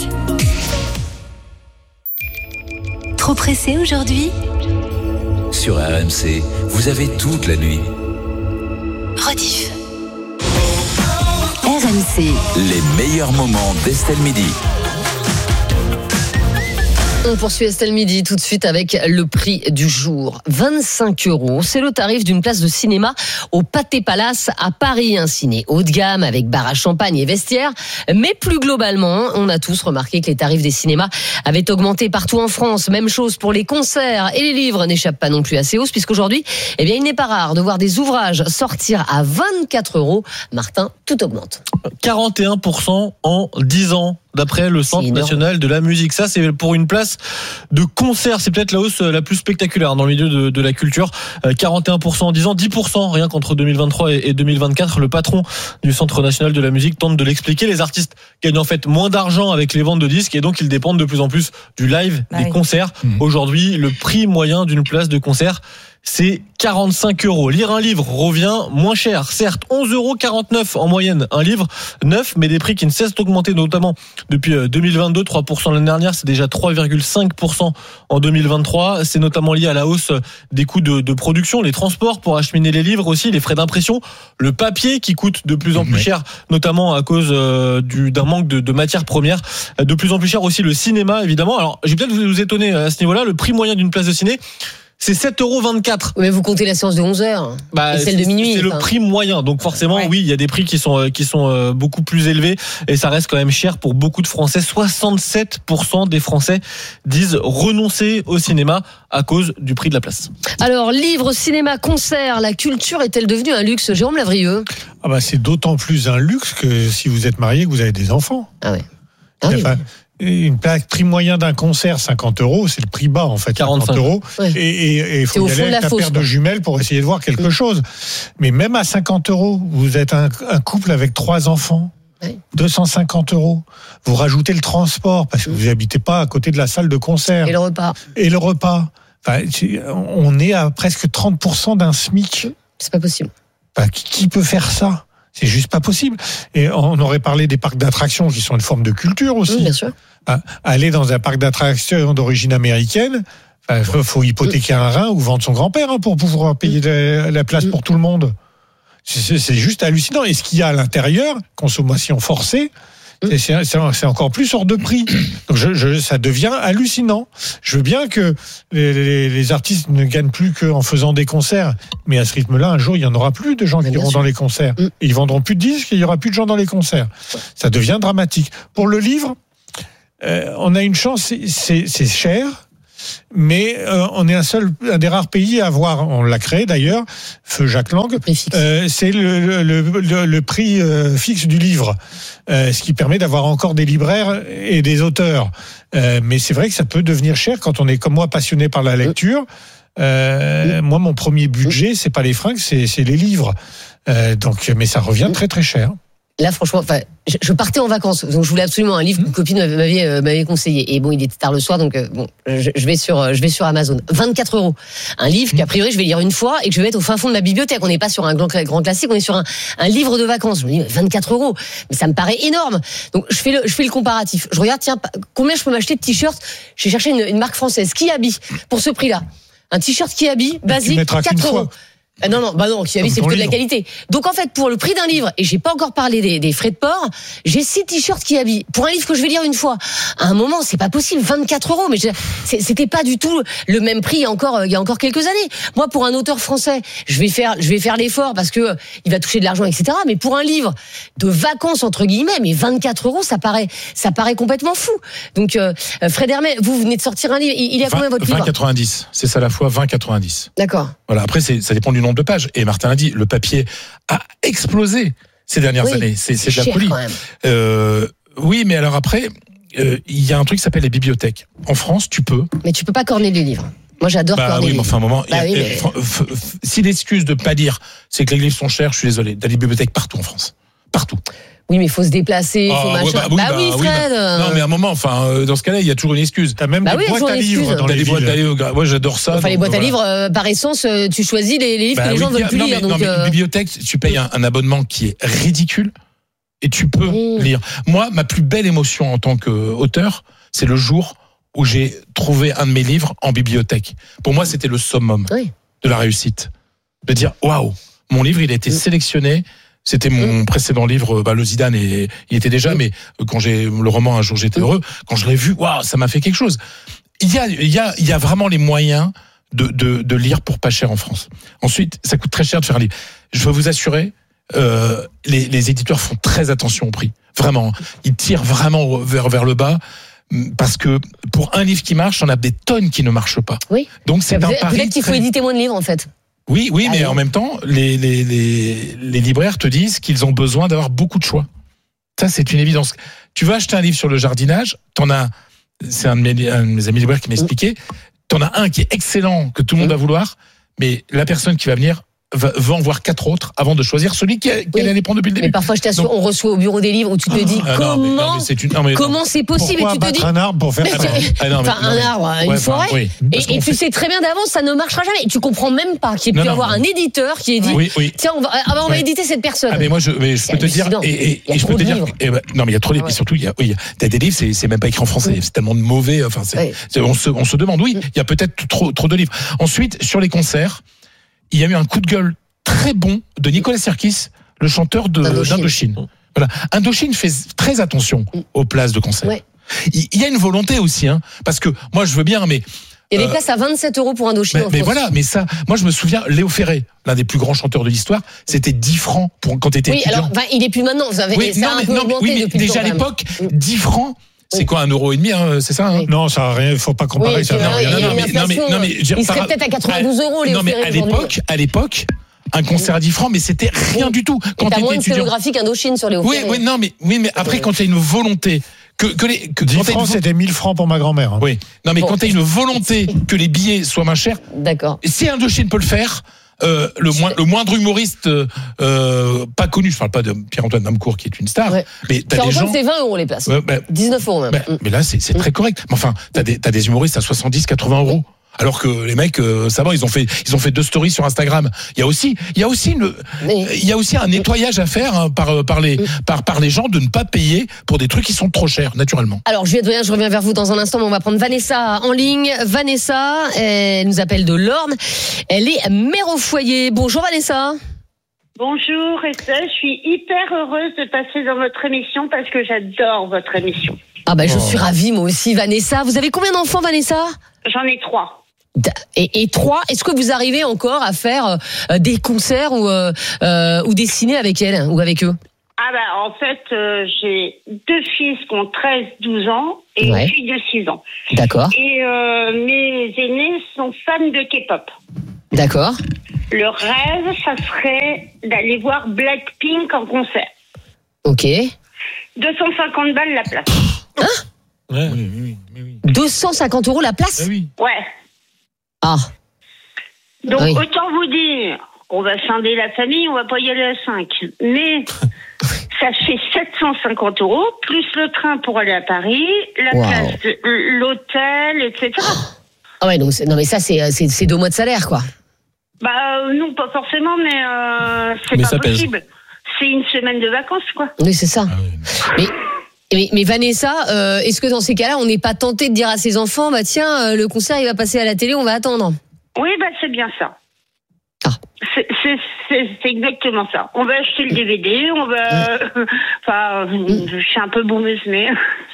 Trop pressé aujourd'hui? Sur R M C, vous avez toute la nuit Rediff. R M C. les meilleurs moments d'Estelle Midi. On poursuit Estelle Midi tout de suite avec le prix du jour. vingt-cinq euros, c'est le tarif d'une place de cinéma au Pathé Palace à Paris. Un ciné haut de gamme avec bar à champagne et vestiaire. Mais plus globalement, on a tous remarqué que les tarifs des cinémas avaient augmenté partout en France. Même chose pour les concerts et les livres n'échappent pas non plus à ces hausses puisqu'aujourd'hui, eh bien, il n'est pas rare de voir des ouvrages sortir à vingt-quatre euros. Martin, tout augmente. quarante et un pour cent en dix ans. D'après le Centre national de la musique. Ça, c'est pour une place de concert. C'est peut-être la hausse la plus spectaculaire dans le milieu de, de la culture. quarante et un pour cent en dix ans, dix pour cent rien qu'entre deux mille vingt-trois et deux mille vingt-quatre. Le patron du Centre national de la musique tente de l'expliquer. Les artistes gagnent en fait moins d'argent avec les ventes de disques et donc ils dépendent de plus en plus du live, bah des oui. concerts. Mmh. Aujourd'hui, le prix moyen d'une place de concert, c'est quarante-cinq euros. Lire un livre revient moins cher. Certes, onze euros quarante-neuf en moyenne un livre neuf, mais des prix qui ne cessent d'augmenter, notamment depuis deux mille vingt-deux, trois pour cent l'année dernière, c'est déjà trois virgule cinq pour cent en deux mille vingt-trois. C'est notamment lié à la hausse des coûts de, de production, les transports pour acheminer les livres aussi, les frais d'impression, le papier qui coûte de plus en plus cher, notamment à cause euh, du, d'un manque de, de matières premières. De plus en plus cher aussi le cinéma, évidemment. Alors, je vais peut-être vous, vous étonner à ce niveau-là. Le prix moyen d'une place de ciné, c'est sept euros vingt-quatre. Mais vous comptez la séance de onze heures bah, et celle de minuit. C'est enfin. le prix moyen. Donc forcément, ouais. oui, il y a des prix qui sont, qui sont beaucoup plus élevés et ça reste quand même cher pour beaucoup de Français. soixante-sept pour cent des Français disent renoncer au cinéma à cause du prix de la place. Alors, livres, cinéma, concerts, la culture est-elle devenue un luxe? Jérôme Lavrieux. Ah bah, c'est d'autant plus un luxe que si vous êtes marié, que vous avez des enfants. Ah ouais. Ah oui. Enfin, une place, prix moyen d'un concert, cinquante euros, c'est le prix bas en fait, quarante-cinq cinquante euros. Ouais. Et il faut y aller avec la ta fosse, paire quoi. de jumelles pour essayer de voir quelque chose. Mais même à cinquante euros, vous êtes un, un couple avec trois enfants. Ouais. deux cent cinquante euros. Vous rajoutez le transport parce que vous n'habitez pas à côté de la salle de concert. Et le repas. Et le repas. Enfin, on est à presque trente pour cent d'un SMIC. C'est pas possible. Enfin, qui, qui peut faire ça? C'est juste pas possible. Et on aurait parlé des parcs d'attractions qui sont une forme de culture aussi. Oui, bien sûr. À, aller dans un parc d'attractions d'origine américaine, il faut, faut hypothéquer un rein ou vendre son grand-père hein, pour pouvoir payer la, la place pour tout le monde. C'est, c'est juste hallucinant. Et ce qu'il y a à l'intérieur, consommation forcée, c'est, c'est, c'est encore plus hors de prix. Donc je, je, ça devient hallucinant. Je veux bien que les, les, les artistes ne gagnent plus qu'en faisant des concerts, mais à ce rythme-là, un jour, il n'y en aura plus de gens mais qui iront sûr. dans les concerts. Mm. Et ils vendront plus de disques et il n'y aura plus de gens dans les concerts. Ça devient dramatique. Pour le livre, euh, on a une chance, c'est, c'est, c'est cher. Mais euh, on est un seul, un des rares pays à avoir, on l'a créé d'ailleurs, Feu Jacques Lang, euh, c'est le, le, le, le prix euh, fixe du livre, euh, ce qui permet d'avoir encore des libraires et des auteurs. Euh, mais c'est vrai que ça peut devenir cher quand on est comme moi passionné par la lecture. Euh, moi, mon premier budget, c'est pas les fringues, c'est, c'est les livres. Euh, donc, mais ça revient très très cher. Là, franchement, enfin, je, je partais en vacances, donc je voulais absolument un livre qu'une copine m'avait, euh, m'avait conseillé. Et bon, il était tard le soir, donc euh, bon, je, je vais sur, euh, je vais sur Amazon. vingt-quatre euros. Un livre qu'a priori je vais lire une fois et que je vais mettre au fin fond de ma bibliothèque. On n'est pas sur un grand, grand classique, on est sur un, un livre de vacances. Je me dis, vingt-quatre euros. Mais ça me paraît énorme. Donc, je fais le, je fais le comparatif. Je regarde, tiens, combien je peux m'acheter de t-shirts? J'ai cherché une, une marque française. Kiabi, pour ce prix-là. Un t-shirt Kiabi, basique, quatre euros. Ah non, non, bah non, Kiabi, c'est plutôt de la qualité. Donc, en fait, pour le prix d'un livre, et j'ai pas encore parlé des, des frais de port, j'ai six t-shirts Kiabi. Pour un livre que je vais lire une fois. À un moment, c'est pas possible, vingt-quatre euros. Mais je, c'était pas du tout le même prix il y a encore, il y a encore quelques années. Moi, pour un auteur français, je vais faire, je vais faire l'effort parce que il va toucher de l'argent, et cetera. Mais pour un livre de vacances, entre guillemets, mais vingt-quatre euros, ça paraît, ça paraît complètement fou. Donc, euh, Fred Hermé, vous venez de sortir un livre. Il, il est à combien votre livre? vingt quatre-vingt-dix. C'est ça à la fois vingt quatre-vingt-dix. D'accord. Voilà. Après, c'est, ça dépend du nombre de pages. Et Martin l'a dit, le papier a explosé ces dernières oui, années. C'est, c'est, c'est de la folie. Euh, oui, mais alors après, euh, il y a un truc qui s'appelle les bibliothèques. En France, tu peux. Mais tu peux pas corner les livres. Moi, j'adore bah, corner oui, les mais livres. enfin, un moment, bah, y a, oui, mais... f- f- f- si l'excuse de pas dire, c'est que les livres sont chers, je suis désolé. T'as des bibliothèques partout en France. Partout. Oui, mais il faut se déplacer, il faut oh, machin. Ouais, bah, oui, bah, bah, oui, Fred. Oui, bah, non, mais à un moment, enfin, euh, dans ce cas-là, il y a toujours une excuse. T'as même bah des oui, boîtes à livres dans T'as les des boîtes à villes. livres. Moi, j'adore ça. Enfin, les boîtes voilà. à livres, euh, par essence, euh, tu choisis les, les livres bah, que les oui, gens veulent plus non, lire. Mais, donc, non, mais euh... une bibliothèque, tu payes un, un abonnement qui est ridicule et tu peux mmh. lire. Moi, ma plus belle émotion en tant qu'auteur, c'est le jour où j'ai trouvé un de mes livres en bibliothèque. Pour moi, c'était le summum oui. de la réussite. De dire, waouh, mon livre, il a été mmh. sélectionné. C'était mon mmh. précédent livre, bah, le Zidane, et il était déjà, mmh. mais quand j'ai le roman Un jour j'étais mmh. heureux, quand je l'ai vu, waouh, ça m'a fait quelque chose. Il y a, il y a, il y a vraiment les moyens de, de, de lire pour pas cher en France. Ensuite, ça coûte très cher de faire un livre. Je veux vous assurer, euh, les, les éditeurs font très attention au prix. Vraiment, ils tirent vraiment vers, vers le bas. Parce que pour un livre qui marche, on a des tonnes qui ne marchent pas. Oui. Donc c'est peut-être, un pari. Peut-être qu'il faut très... éditer moins de livres en fait. Oui, oui, ah, mais oui. en même temps, les, les, les, les libraires te disent qu'ils ont besoin d'avoir beaucoup de choix. Ça, c'est une évidence. Tu veux acheter un livre sur le jardinage, t'en as, c'est un de mes, un de mes amis libraires qui m'expliquait, t'en as un qui est excellent, que tout le monde va vouloir, mais la personne qui va venir va, va en voir quatre autres avant de choisir celui qui, a, qui oui. allait prendre depuis le début. Mais parfois, je t'assure, Donc, on reçoit au bureau des livres où tu te dis ah, comment, non, mais, non, mais c'est une, non, mais, comment c'est possible Pourquoi et tu te battre dis un arbre pour faire mais, ah, ah, non, mais, enfin, non, un mais, arbre, une ouais, forêt, enfin, oui, et, et tu sais très bien d'avance, ça ne marchera jamais. Et tu comprends même pas qu'il y ait pu y avoir un éditeur qui ait dit oui, oui. tiens, on va, ah bah, on va ouais. éditer cette personne. Ah, mais moi, je, mais je peux te dire, et, et, et je peux te dire, et bah, non, mais il y a trop de livres, et surtout, il y a, oui, t'as des livres, c'est, c'est même pas écrit en français, c'est tellement de mauvais, enfin, c'est, oui. c'est, on se, on se demande, oui, il y a peut-être trop, trop de livres. Ensuite, sur les concerts, il y a eu un coup de gueule très bon de Nicolas Sirkis, le chanteur de, d'Indochine. d'Indochine. Voilà. Indochine fait très attention aux places de concert. Ouais. Il, il y a une volonté aussi, hein, parce que moi, je veux bien, mais il y a des euh, places à vingt-sept euros pour Indochine. Mais, en mais France. voilà, mais ça, moi je me souviens, Léo Ferré, l'un des plus grands chanteurs de l'histoire, c'était dix francs pour quand t'étais oui, étudiant. alors, enfin, il est plus maintenant. Vous savez, oui, ça non, a un mais, peu non, augmenté oui, mais depuis déjà à l'époque, dix francs. C'est quoi, un euro et demi, hein, c'est ça hein Non, ça n'a rien, il faut pas comparer oui, ça. Non, rien. non, non, mais, non, mais, non, mais, il serait par... peut-être à quatre-vingt-douze euros, les Non, mais à l'époque, à l'époque, un concert à dix francs, mais c'était rien oui. du tout. Quand tu as moins de scénographie qu'Indochine sur les Oui, oui, non, mais, oui, mais après, quand il y a une volonté que, que les, que, dix quand t'as francs, une- c'était mille francs pour ma grand-mère. hein. Oui. Non, mais Bon. quand t'as une volonté que les billets soient moins chers, D'accord. si Indochine peut le faire, euh, le, moins, le moindre humoriste euh, euh, pas connu, je parle pas de Pierre-Antoine Damcourt qui est une star, Ouais. mais t'as des Pierre-Antoine, gens. c'est vingt euros les places. Ouais, bah, dix-neuf euros même. bah, Mm. mais là, c'est, c'est très correct. Mais enfin, t'as des, t'as des humoristes à soixante-dix, quatre-vingts euros. Alors que les mecs, euh, ça va, ils ont fait, ils ont fait deux stories sur Instagram. Il y a aussi, il y a aussi une, Mais- il y a aussi un nettoyage à faire hein, par, par les, par, par les gens de ne pas payer pour des trucs qui sont trop chers, naturellement. Alors, Juliette Brien, je reviens vers vous dans un instant, mais on va prendre Vanessa en ligne. Vanessa, elle nous appelle de l'Orne. Elle est mère au foyer. Bonjour Vanessa. Bonjour Estelle, je suis hyper heureuse de passer dans votre émission parce que j'adore votre émission. Ah bah je Oh. suis ravie moi aussi Vanessa. Vous avez combien d'enfants Vanessa? J'en ai trois. Et, et trois, est-ce que vous arrivez encore à faire euh, des concerts ou, euh, euh, ou des ciné avec elle ou avec eux? Ah bah en fait, euh, j'ai deux fils qui ont treize douze ans et Ouais. une fille de six ans. D'accord. Et euh, mes aînés sont fans de K-pop. D'accord. Le rêve, ça serait d'aller voir Blackpink en concert. Ok. deux cent cinquante balles la place. Hein? Ouais, oui, oui, oui, oui. deux cent cinquante euros la place? oui. Ouais. Ah. Donc Oui. autant vous dire, on va scinder la famille, on va pas y aller à cinq. Mais ça fait sept cent cinquante euros, plus le train pour aller à Paris, la Wow. place de l'hôtel, et cetera. Ah ouais, donc c'est- non mais ça c'est, c'est, c'est deux mois de salaire quoi. Bah euh, non, pas forcément, mais euh, c'est Mais pas ça pèse. possible. C'est une semaine de vacances, quoi. Oui, c'est ça. Mais, mais, mais Vanessa, euh, est-ce que dans ces cas-là, on n'est pas tenté de dire à ses enfants, bah tiens, euh, le concert il va passer à la télé, on va attendre? Oui, bah c'est bien ça. Ah. C'est, c'est, c'est, c'est exactement ça. On va acheter le D V D, on va... Enfin, je suis un peu boumeuse, mais...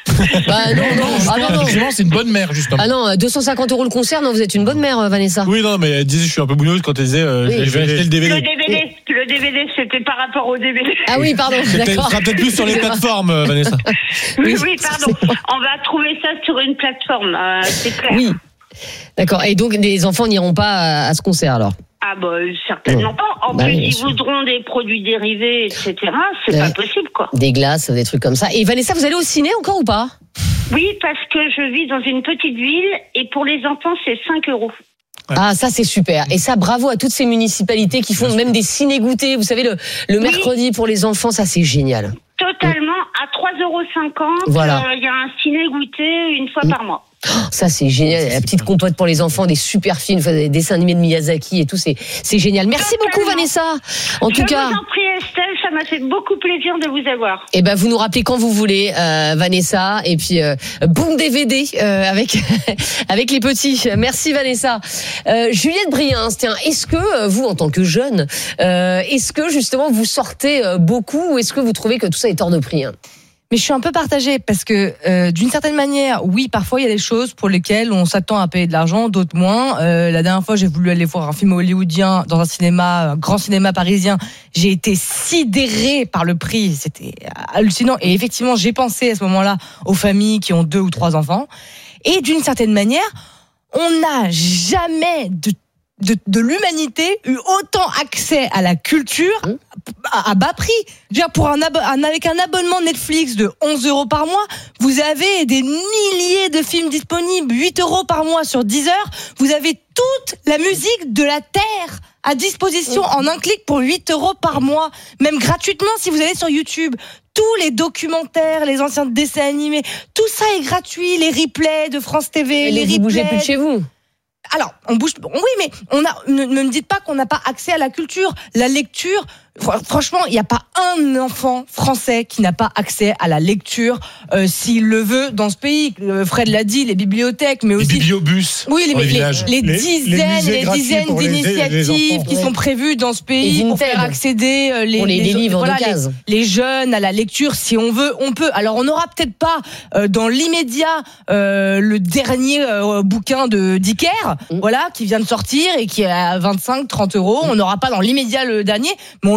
Bah non, non, ah non, non. Effectivement, c'est une bonne mère, justement. Ah non, deux cent cinquante euros le concert, non, vous êtes une bonne mère, euh, Vanessa. Oui, non, mais elle disait, je suis un peu bougneuse quand elle disait, euh, Oui. je vais acheter le D V D. Le D V D, le D V D, c'était par rapport au D V D. Ah oui, pardon, C'était- Ce d'accord. sera peut-être plus sur les Excusez-moi. plateformes, euh, Vanessa. Oui, oui, pardon. On va trouver ça sur une plateforme, euh, c'est clair. Oui. D'accord. Et donc, les enfants n'iront pas à, à ce concert alors? Ah bah certainement pas. En Bah plus, oui, bien ils sûr. voudront des produits dérivés, et cetera. C'est Ouais. pas possible, quoi. Des glaces, des trucs comme ça. Et Vanessa, vous allez au ciné encore ou pas? Oui, parce que je vis dans une petite ville et pour les enfants, c'est cinq euros. Ah, ça c'est super. Et ça, bravo à toutes ces municipalités qui font même des ciné-goûters. Vous savez, le, le Oui. mercredi pour les enfants, ça c'est génial. Totalement à trois euros cinquante. Voilà. Il y a un ciné-goûter une fois par mois. Ça c'est génial. La petite compote pour les enfants, des super films, enfin, des dessins animés de Miyazaki et tout, c'est, c'est génial. Merci beaucoup Vanessa. En tout je cas. vous en prie, Estelle, ça m'a fait beaucoup plaisir de vous avoir. Eh ben, vous nous rappelez quand vous voulez, euh, Vanessa, et puis euh, boum D V D euh, avec avec les petits. Merci Vanessa. Euh, Juliette Brien, tiens, est-ce que euh, vous, en tant que jeune, euh, est-ce que justement vous sortez euh, beaucoup, ou est-ce que vous trouvez que tout ça est hors de prix hein? Mais je suis un peu partagée parce que euh, d'une certaine manière, oui, parfois il y a des choses pour lesquelles on s'attend à payer de l'argent, d'autres moins. Euh, la dernière fois, j'ai voulu aller voir un film hollywoodien dans un cinéma, un grand cinéma parisien. J'ai été sidérée par le prix, c'était hallucinant. Et effectivement, j'ai pensé à ce moment-là aux familles qui ont deux ou trois enfants. Et d'une certaine manière, on n'a jamais de De, de l'humanité eu autant accès à la culture à, à bas prix. Je veux dire, pour un, abo- un avec un abonnement Netflix de onze euros par mois, vous avez des milliers de films disponibles, huit euros par mois sur dix heures. Vous avez toute la musique de la terre à disposition en un clic pour huit euros par mois, même gratuitement si vous allez sur YouTube. Tous les documentaires, les anciens dessins animés, tout ça est gratuit, les replays de France T V, Et les vous replays. bougez plus de chez vous. Alors, on bouge. Oui, mais on a. Ne, ne me dites pas qu'on n'a pas accès à la culture, la lecture. Fr- Franchement, il n'y a pas un enfant français qui n'a pas accès à la lecture euh, s'il le veut dans ce pays. Euh, Fred l'a dit, les bibliothèques, mais Les aussi. bibliobus. Oui, les, dans les les, villages. les Les- les dizaines, musées les, gratuits dizaines pour les- les d'initiatives enfants. qui Ouais. sont prévues dans ce pays Et pour Vinted. faire accéder euh, les, Pour les- les livres d'occasion. les, les jeunes à la lecture, si on veut, on peut. Alors, on n'aura peut-être pas euh, dans l'immédiat euh, le dernier euh, bouquin de Dicker, Mm. voilà, qui vient de sortir et qui est à vingt-cinq, trente euros. On n'aura pas dans l'immédiat le dernier, mais on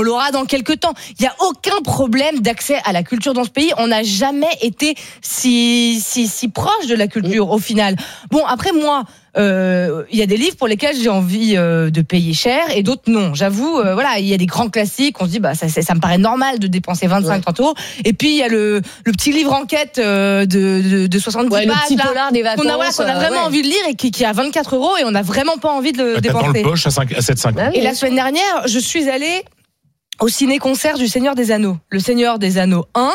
l'aura dans quelques temps. Il y a aucun problème d'accès à la culture dans ce pays. On n'a jamais été si si si proche de la culture au final. Bon, après moi, il euh, y a des livres pour lesquels j'ai envie euh, de payer cher et d'autres non. J'avoue, euh, voilà, il y a des grands classiques. On se dit, bah ça, ça, ça me paraît normal de dépenser vingt-cinq trente euros. Et puis il y a le le petit livre enquête euh, de, de de soixante-dix ouais, pages, le petit là, polar des vacances. qu'on a, voilà, qu'on a vraiment euh, ouais. envie de lire et qui, qui a vingt-quatre euros et on n'a vraiment pas envie de le T'as dépenser. dans le poche à, cinq, à sept virgule cinquante. Ah oui. Et la semaine dernière, je suis allée au ciné-concert du Seigneur des Anneaux. Le Seigneur des Anneaux un.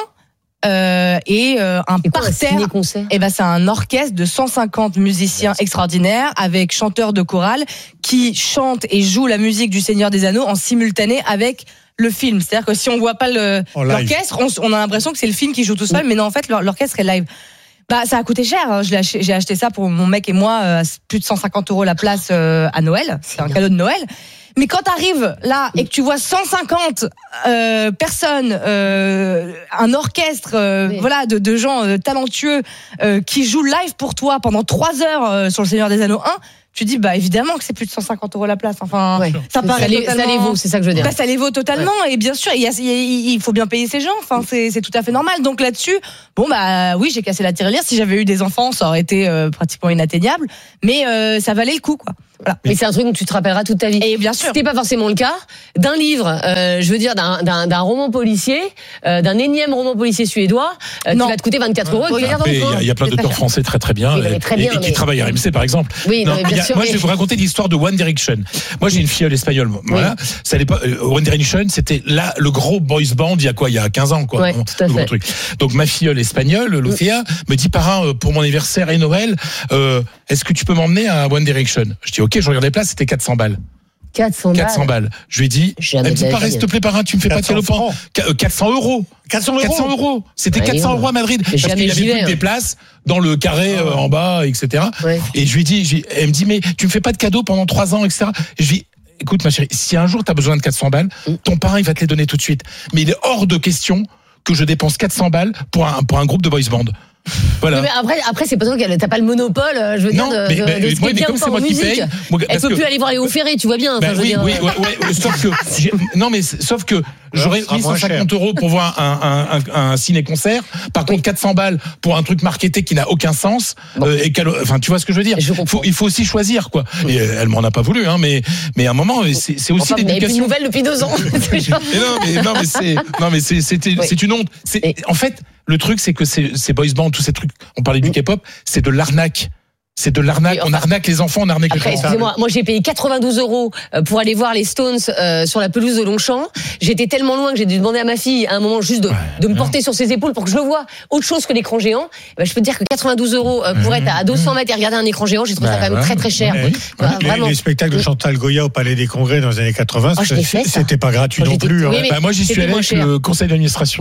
Euh, et euh, un et quoi, parterre. Un et ben c'est un orchestre de cent cinquante musiciens extraordinaires avec chanteurs de chorale qui chantent et jouent la musique du Seigneur des Anneaux en simultané avec le film. C'est-à-dire que si on voit pas le, l'orchestre, on, on a l'impression que c'est le film qui joue tout seul, mais non, en fait l'orchestre est live. Bah ça a coûté cher. Je l'ai acheté, j'ai acheté ça pour mon mec et moi, euh, plus de cent cinquante euros la place euh, à Noël. C'est un cadeau de Noël. Mais quand t'arrives là et que tu vois cent cinquante euh, personnes, euh, un orchestre, euh, oui. voilà, de, de gens euh, talentueux euh, qui jouent live pour toi pendant trois heures euh, sur le Seigneur des Anneaux un, tu dis bah évidemment que c'est plus de cent cinquante euros la place. Enfin, ouais. ça paraît ça les, totalement... ça les vaut, c'est ça que je veux dire. Bah, ça les vaut totalement ouais. Et bien sûr, il, y a, il faut bien payer ces gens. Enfin, c'est, c'est tout à fait normal. Donc là-dessus, bon bah oui, j'ai cassé la tirelire. Si j'avais eu des enfants, ça aurait été euh, pratiquement inatteignable. Mais euh, ça valait le coup, quoi. Voilà. Mais c'est un truc dont tu te rappelleras toute ta vie. Et bien sûr. C'était pas forcément le cas d'un livre, euh, je veux dire d'un, d'un, d'un roman policier, euh, d'un énième roman policier suédois euh, qui va te coûter vingt-quatre euros. Il y, y a plein d'auteurs français très très bien, oui, et, très bien et, et qui mais... travaillent à R M C par exemple. Oui, non, non, bien a, sûr, moi mais... je vais vous raconter l'histoire de One Direction. Moi j'ai une filleule espagnole. Voilà. Oui. Ça n'est pas euh, One Direction, c'était là le gros boys band il y a quoi, il y a quinze ans quoi. Ouais, tout à le fait. gros truc. Donc ma filleule espagnole, Lucia, me dit parrain pour mon anniversaire et Noël, euh, est-ce que tu peux m'emmener à One Direction? Je dis ok, je regarde les places, c'était quatre cents balles. quatre cents balles. quatre cents balles. Je lui ai dit, elle me dit, pareil, s'il te plaît, parrain, tu me fais pas de galopant. quatre cents euros. quatre cents euros. quatre cents euros. C'était ouais, quatre cents euros à Madrid. Parce qu'il y avait plus ouais. des places dans le carré euh, en bas, et cetera. Ouais. Et je lui ai dit, je lui, elle me dit, mais tu me fais pas de cadeaux pendant trois ans, et cetera. Et je lui ai dit, écoute, ma chérie, si un jour tu as besoin de quatre cents balles, ton parrain, il va te les donner tout de suite. Mais il est hors de question que je dépense quatre cents balles pour un, pour un groupe de boys band. Voilà. Mais après, après c'est pas toi qu'elle t'as pas le monopole, je veux non, dire, de, mais, de, mais, de ce qui est bien en musique. Paye, moi, elle peut que... plus aller voir les hauts ferrés, tu vois bien. Ben enfin, oui, je veux oui, dire... ouais, ouais, sauf que non, mais sauf que j'aurais mis cent cinquante euros pour voir un, un, un, un ciné-concert. Par contre, quatre cents balles pour un truc marketé qui n'a aucun sens. Bon. Euh, et enfin, tu vois ce que je veux dire. Je faut, il faut aussi choisir, quoi. Et elle m'en a pas voulu, hein, mais mais à un moment, c'est, c'est aussi enfin, l'éducation. Plus de nouvelles depuis deux ans. mais non, mais non, mais c'est non, mais c'est c'était, oui. c'est une honte. C'est, et... En fait. Le truc, c'est que ces, ces boys bands, tous ces trucs, on parlait du K-pop, c'est de l'arnaque. C'est de l'arnaque. Enfin, on arnaque les enfants, on arnaque après, les enfants. Excusez-moi, moi j'ai payé quatre-vingt-douze euros pour aller voir les Stones euh, sur la pelouse de Longchamp. J'étais tellement loin que j'ai dû demander à ma fille à un moment juste de, ouais, de me porter sur ses épaules pour que je le vois autre chose que l'écran géant. Ben, je peux te dire que quatre-vingt-douze euros pour mmh, être à deux cents mètres et regarder un écran géant, j'ai trouvé bah, ça quand même ouais, très très cher. Ouais, bah, les, vraiment. les spectacles de Chantal Goya au Palais des Congrès dans les années quatre-vingts, oh, fait, c'était pas gratuit oh, non plus. Oui, hein. Bah, moi j'y suis allé avec le conseil d'administration.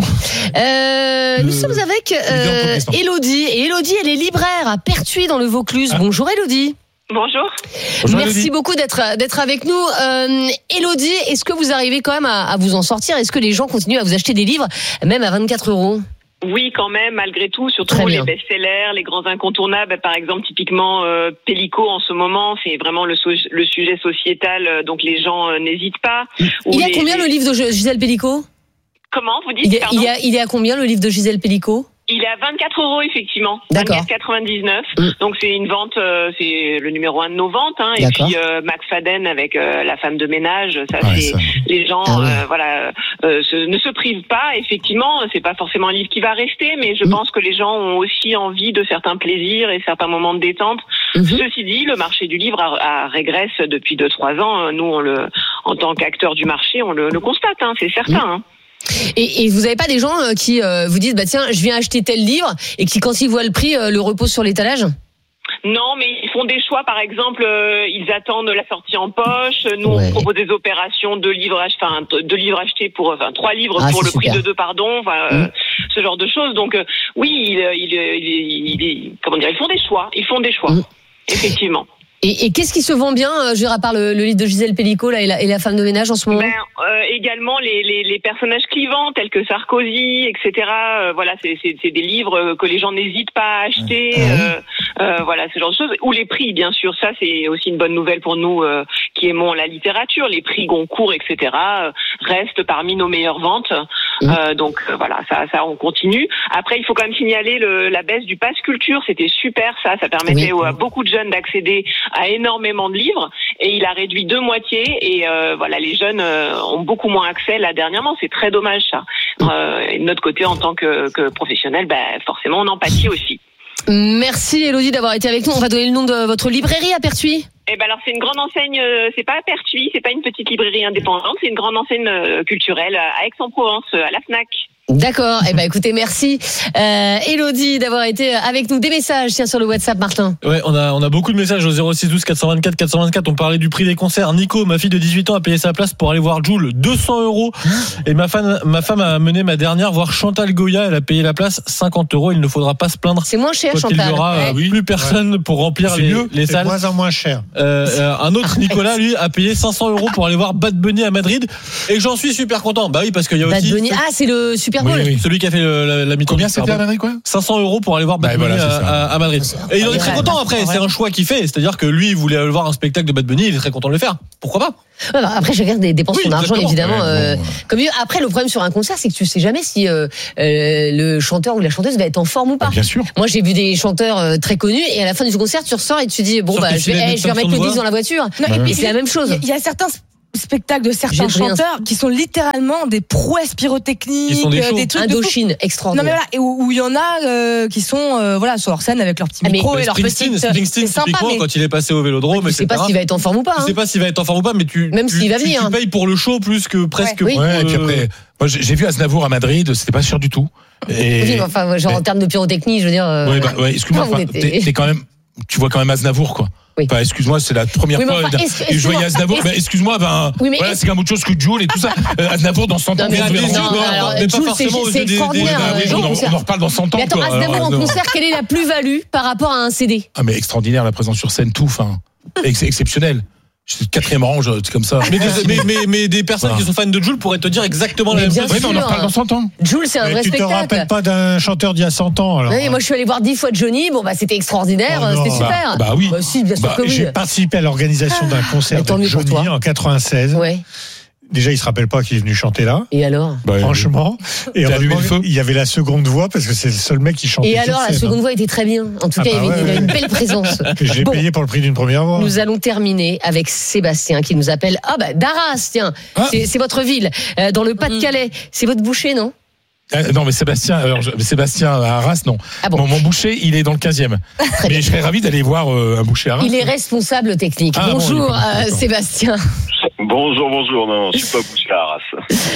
Euh, le... Nous sommes avec euh, Élodie. Et Élodie, elle est libraire à Pertuis dans le Vaucluse. Ah. Bonjour Élodie. Bonjour. Bonjour. Merci Élodie. beaucoup d'être d'être avec nous. Euh, Élodie, est-ce que vous arrivez quand même à, à vous en sortir? Est-ce que les gens continuent à vous acheter des livres, même à vingt-quatre euros? Oui, quand même, malgré tout, surtout les best-sellers, les grands incontournables. Par exemple, typiquement, euh, Pellico, en ce moment, c'est vraiment le, so- le sujet sociétal, euh, donc les gens euh, n'hésitent pas. Il est à combien les... le livre de Gisèle Pellico? Comment, vous dites? il est, il, est, il est à combien le livre de Gisèle Pellico? Il est à vingt-quatre euros, effectivement. D'accord. vingt-quatre quatre-vingt-dix-neuf. Mmh. Donc, c'est une vente, euh, c'est le numéro un de nos ventes, hein. Et D'accord. puis, euh, McFadden avec euh, la femme de ménage, ça, ouais, c'est, ça. Les gens, ah ouais. euh, voilà, euh, se, ne se privent pas, effectivement. C'est pas forcément un livre qui va rester, mais je mmh. pense que les gens ont aussi envie de certains plaisirs et certains moments de détente. Mmh. Ceci dit, le marché du livre a, a régresse depuis deux, trois ans. Nous, on le, en tant qu'acteurs du marché, on le, le constate, hein, c'est certain, mmh. hein. Et, et vous avez pas des gens qui euh, vous disent bah tiens je viens acheter tel livre et qui quand ils voient le prix euh, le reposent sur l'étalage? Non, mais ils font des choix. Par exemple, euh, ils attendent la sortie en poche. Nous, ouais. on propose des opérations de livres, enfin, deux livres achetés pour, enfin, trois livres ah, pour le super. prix de deux, pardon. Enfin, mmh. euh, ce genre de choses. Donc, euh, oui, ils, ils, ils, ils, ils, comment dire, ils font des choix. Ils font des choix. Mmh. Effectivement. Et, et qu'est-ce qui se vend bien, euh, je veux dire, à part le, le livre de Gisèle Pellicot là, et, la, et la femme de ménage en ce moment? Ben, euh, également les, les, les personnages clivants tels que Sarkozy, et cetera. Euh, voilà, c'est, c'est, c'est des livres que les gens n'hésitent pas à acheter. Euh, euh, voilà, ce genre de choses. Ou les prix, bien sûr. Ça, c'est aussi une bonne nouvelle pour nous euh, qui aimons la littérature. Les prix Goncourt, et cetera. Euh, restent parmi nos meilleures ventes. Euh, donc euh, voilà, ça, ça, on continue. Après, il faut quand même signaler le, la baisse du pass culture. C'était super, ça. Ça permettait oui. à beaucoup de jeunes d'accéder à énormément de livres. Et il a réduit de moitié. Et euh, voilà, les jeunes euh, ont beaucoup moins accès là dernièrement. C'est très dommage, ça. Euh, et de notre côté, en tant que, que professionnel, ben, forcément, on en pâtit aussi. Merci Élodie d'avoir été avec nous. On va donner le nom de votre librairie à Pertuis. Eh ben alors c'est une grande enseigne, euh, c'est pas à Pertuis, c'est pas une petite librairie indépendante, c'est une grande enseigne euh, culturelle à Aix-en-Provence, euh, à la Fnac. D'accord. Eh ben écoutez, merci euh, Élodie d'avoir été avec nous. Des messages, tiens, sur le WhatsApp, Martin. Ouais, on a on a beaucoup de messages au zéro six douze quatre cent vingt-quatre quatre cent vingt-quatre. On parlait du prix des concerts. Nico, ma fille de dix-huit ans, a payé sa place pour aller voir Jul, deux cents euros. Et ma femme, ma femme a mené ma dernière voir Chantal Goya. Elle a payé la place cinquante euros. Il ne faudra pas se plaindre. C'est moins cher, quand Chantal. Il y aura ouais. euh, plus personne ouais. pour remplir c'est les, mieux, les salles. C'est moins en moins cher. Euh, euh, un autre Nicolas, lui, a payé cinq cents euros pour aller voir Bad Bunny à Madrid. Et j'en suis super content. Bah oui, parce qu'il y a Bad aussi. Bunny. Ah, c'est le Super Bowl. Oui, oui. Celui qui a fait le, la, la mi-temps. Combien c'était à Madrid, quoi? cinq cents euros pour aller voir Bad bah, Bunny voilà, à, à Madrid. Et il en est très content après. C'est un choix qu'il fait. C'est-à-dire que lui, il voulait aller voir un spectacle de Bad Bunny. Il est très content de le faire. Pourquoi pas? Ouais, bah après, chacun dépense oui, son argent, évidemment. Ouais, euh, bon. Comme après, le problème sur un concert, c'est que tu sais jamais si euh, euh, le chanteur ou la chanteuse va être en forme ou pas. Ah, bien sûr. Moi, j'ai vu des chanteurs euh, très connus et à la fin du concert, tu ressors et tu te dis bon bah je vais, hey, je vais remettre le disque dans la voiture. Non, et puis c'est la même chose. Il y a certains spectacles de certains chanteurs qui sont littéralement des prouesses pyrotechniques, qui sont des, des trucs Indochine de extraordinaire. Non mais voilà, où il y en a euh, qui sont euh, voilà sur leur scène avec leur petit micro ah, et leur petite. Springsteen, typiquement, mais... quand il est passé au Vélodrome, tu sais pas s'il va être en forme ou pas. Tu sais pas s'il va être en forme ou pas, mais tu même tu, s'il va tu, venir. Tu payes pour le show plus que presque. Ouais, oui. ouais et puis après, moi j'ai vu Aznavour à Madrid, c'était pas cher du tout. Et... Oui, mais enfin, genre mais... en termes de pyrotechnie, je veux dire. Ouais, bah, ouais, excuse-moi, enfin, t'es, t'es quand même, tu vois quand même Aznavour, quoi. Oui. Enfin, excuse-moi, c'est la première oui, fois enfin, que je voyais Aznavour. Ben, excuse-moi, ben, oui, voilà, est-ce... c'est quand même autre chose que Jul et tout ça. Euh, Aznavour dans cent ans. Mais, mais, non, non, alors, mais pas Jules, forcément c'est, c'est extraordinaire. Des, des, on, on en reparle dans cent ans. Mais attends, quoi. Aznavour Alors, en concert, quelle est la plus-value par rapport à un C D? Ah, mais extraordinaire, la présence sur scène, tout, enfin, ex- exceptionnel. J'étais quatrième rang, c'est comme ça. Mais des, mais, mais, mais des personnes voilà. qui sont fans de Jul pourraient te dire exactement mais la même chose. Oui, mais on en reparle dans cent ans. Jul, c'est un mais vrai tu spectacle. Tu te rappelles pas d'un chanteur d'il y a cent ans, alors. Oui, moi je suis allé voir dix fois Johnny, bon bah c'était extraordinaire, oh, c'était super. Bah, bah oui. Bah, si, bien sûr bah, que oui. J'ai participé à l'organisation d'un concert de Johnny en quatre-vingt-seize. Ouais. Déjà, il se rappelle pas qu'il est venu chanter là. Et alors bah, Franchement. Et il y avait la seconde voix parce que c'est le seul mec qui chantait. Et alors, la seconde voix était très bien. En tout ah cas, bah il y avait ouais, une, ouais. une belle présence. Je l'ai bon. payé pour le prix d'une première voix. Nous allons terminer avec Sébastien qui nous appelle. Ah bah d'Arras, tiens. Ah. C'est, c'est votre ville, euh, dans le Pas-de-Calais. C'est votre boucher, non? Euh, non mais Sébastien, alors, Sébastien à Arras, non. Ah bon. mon, mon boucher, il est dans le quinzième. Mais bien. Je serais ravi d'aller voir euh, un boucher à Arras. Il est responsable technique. Ah, bonjour bon, euh, Sébastien. Bonjour, bonjour. Non, je suis pas boucher à Arras.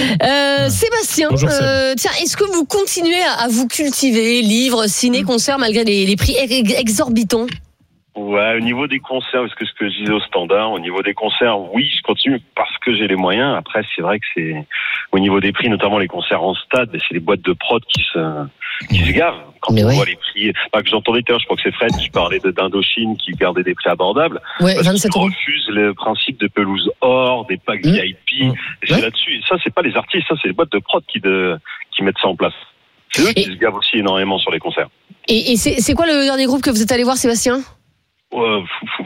Euh, Sébastien, bonjour, euh, tiens, est-ce que vous continuez à, à vous cultiver, livres, ciné, concerts, malgré les, les prix exorbitants? Ouais, au niveau des concerts, parce que ce que je disais au standard, au niveau des concerts, oui, je continue parce que j'ai les moyens. Après, c'est vrai que c'est au niveau des prix, notamment les concerts en stade, c'est les boîtes de prod qui se qui se gavent quand mais on ouais. voit les prix. Pas que j'entendais tout à l'heure, je crois que c'est Fred qui parlait de d'Indochine qui gardait des prix abordables. Ouais, parce vingt-sept qu'ils euros. refusent le principe de pelouse or, des packs mmh. V I P. Mmh. Et c'est ouais. là-dessus. Et ça, c'est pas les artistes, ça, c'est les boîtes de prod qui de qui mettent ça en place. C'est eux et... qui se gavent aussi énormément sur les concerts. Et, et c'est, c'est quoi le dernier groupe que vous êtes allé voir, Sébastien? Euh,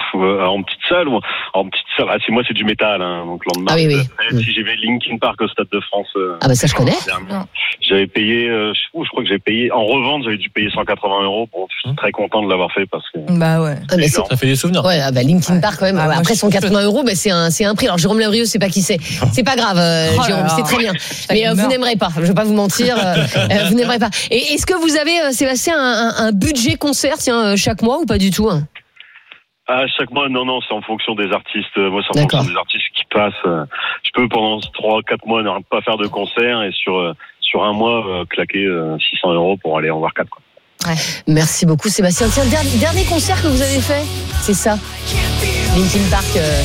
en petite salle ou en petite salle, ah, c'est moi c'est du métal hein, donc le lendemain. Ah oui, oui. Après, mmh. Si j'ai vu Linkin Park au Stade de France. Euh, ah bah ça je connais. J'avais payé, euh, je, je crois que j'ai payé en revente, j'avais dû payer cent quatre-vingts euros. Bon, je suis très content de l'avoir fait parce que. Bah ouais. Ah, ça fait des souvenirs. Ouais, bah Linkin Park quand même. Ah, après cent quatre-vingts euros, bah c'est un c'est un prix. Alors Jérôme Lavrieux, c'est pas qui c'est. C'est pas grave, euh, oh Jérôme, c'est très bien. Mais euh, vous n'aimerez pas. Je vais pas vous mentir. Euh, euh, vous n'aimerez pas. Et est-ce que vous avez, euh, Sébastien, un, un, un budget concert, tiens, chaque mois ou pas du tout hein? Ah, chaque mois, non, non, c'est en fonction des artistes. Moi, c'est en D'accord. fonction des artistes qui passent. Je peux, pendant trois, quatre mois, ne pas faire de concert et sur, sur un mois, claquer six cents euros pour aller en voir quatre, quoi. Ouais. Merci beaucoup, Sébastien. Tiens, dernier, dernier concert que vous avez fait, c'est ça. Linkin Park. Euh...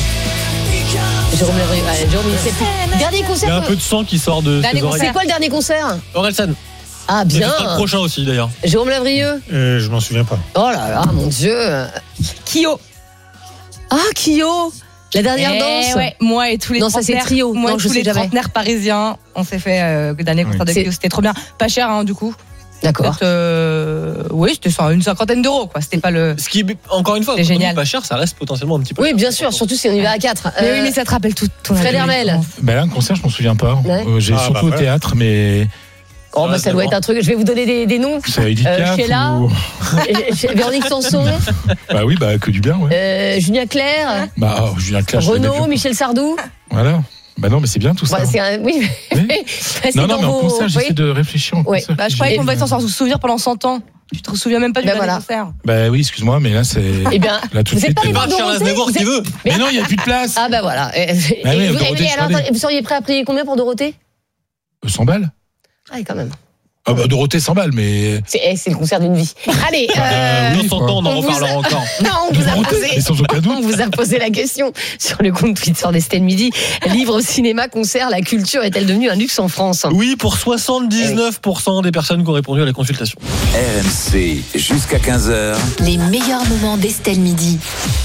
Jérôme, euh, Jérôme, il sait plus. Dernier concert. Il y a un peu de sang qui sort de ses oreilles. C'est quoi le dernier concert? Orelsan. Ah bien. C'est le prochain aussi d'ailleurs. Jérôme Lavrieux. Euh, je m'en souviens pas. Oh là là, mon Dieu. Kyo. Ah, Kyo, la dernière Eh danse. ouais, moi et tous les Non, ça, c'est trentenaires- trio. Moi Non, et je tous sais les jamais. trentenaires parisiens, on s'est fait euh, le dernier concert de C'est- Kyo, c'était trop bien. Pas cher, hein, du coup. D'accord. Peut-être, euh, oui, c'était ça, une cinquantaine d'euros, quoi. C'était pas le. Ce qui est, encore une fois, C'est quand on dit génial. pas cher, ça reste potentiellement un petit peu. Oui, bien sûr, surtout si on y va à quatre. Mais oui, mais ça te rappelle tout ton Fred Hermel. Ben là, un concert, je m'en souviens pas. Ouais. Euh, J'ai Ah, surtout bah, au voilà. théâtre, mais Oh, bah, Ouais, ça doit c'est être un truc. Je vais vous donner des, des noms. c'est Edith Piaf Sheila, ou... euh, chez- Véronique Sanson, Bah oui, bah que du bien, ouais. euh, Julien Clerc, Bah oh, Julien Clerc, je l'aimais Renaud, bien. Michel Sardou. Voilà. Bah non, mais c'est bien tout ça. Bah, c'est un... Oui, Oui. mais c'est Non, non, dans mais en vos- concert, j'essaie oui. de réfléchir en Ouais. concert. Bah, je croyais qu'on va s'en souvenir pendant cent ans. Tu te souviens même pas du Bah, dernier voilà. concert. Bah oui, excuse-moi, mais là, c'est. Eh bien, Là, tout de vous êtes suite, pas allé euh, voir Charles Dorothée Aznavour Vous qui êtes- veut. Mais- Mais non, il n'y a plus de place. Ah bah voilà. Et- et- Bah oui, et vous, Dorothée, et- je alors, connais. attends, vous seriez prêt à payer combien pour Dorothée cent balles. Ah, quand même. Ah bah Dorothée, cent balles, mais. C'est eh, c'est le concert d'une vie. Allez, euh, Euh, oui, Dans cent quoi. ans, on en on vous reparlera a- encore. non, on vous a Dorothée, posé. mais sans aucun doute. On vous a posé la question sur le compte Twitter d'Estelle Midi. Livre, cinéma, concert, la culture est-elle devenue un luxe en France? Oui, pour soixante-dix-neuf pour cent des personnes qui ont répondu à la consultation. R M C jusqu'à quinze heures. Les meilleurs moments d'Estelle Midi.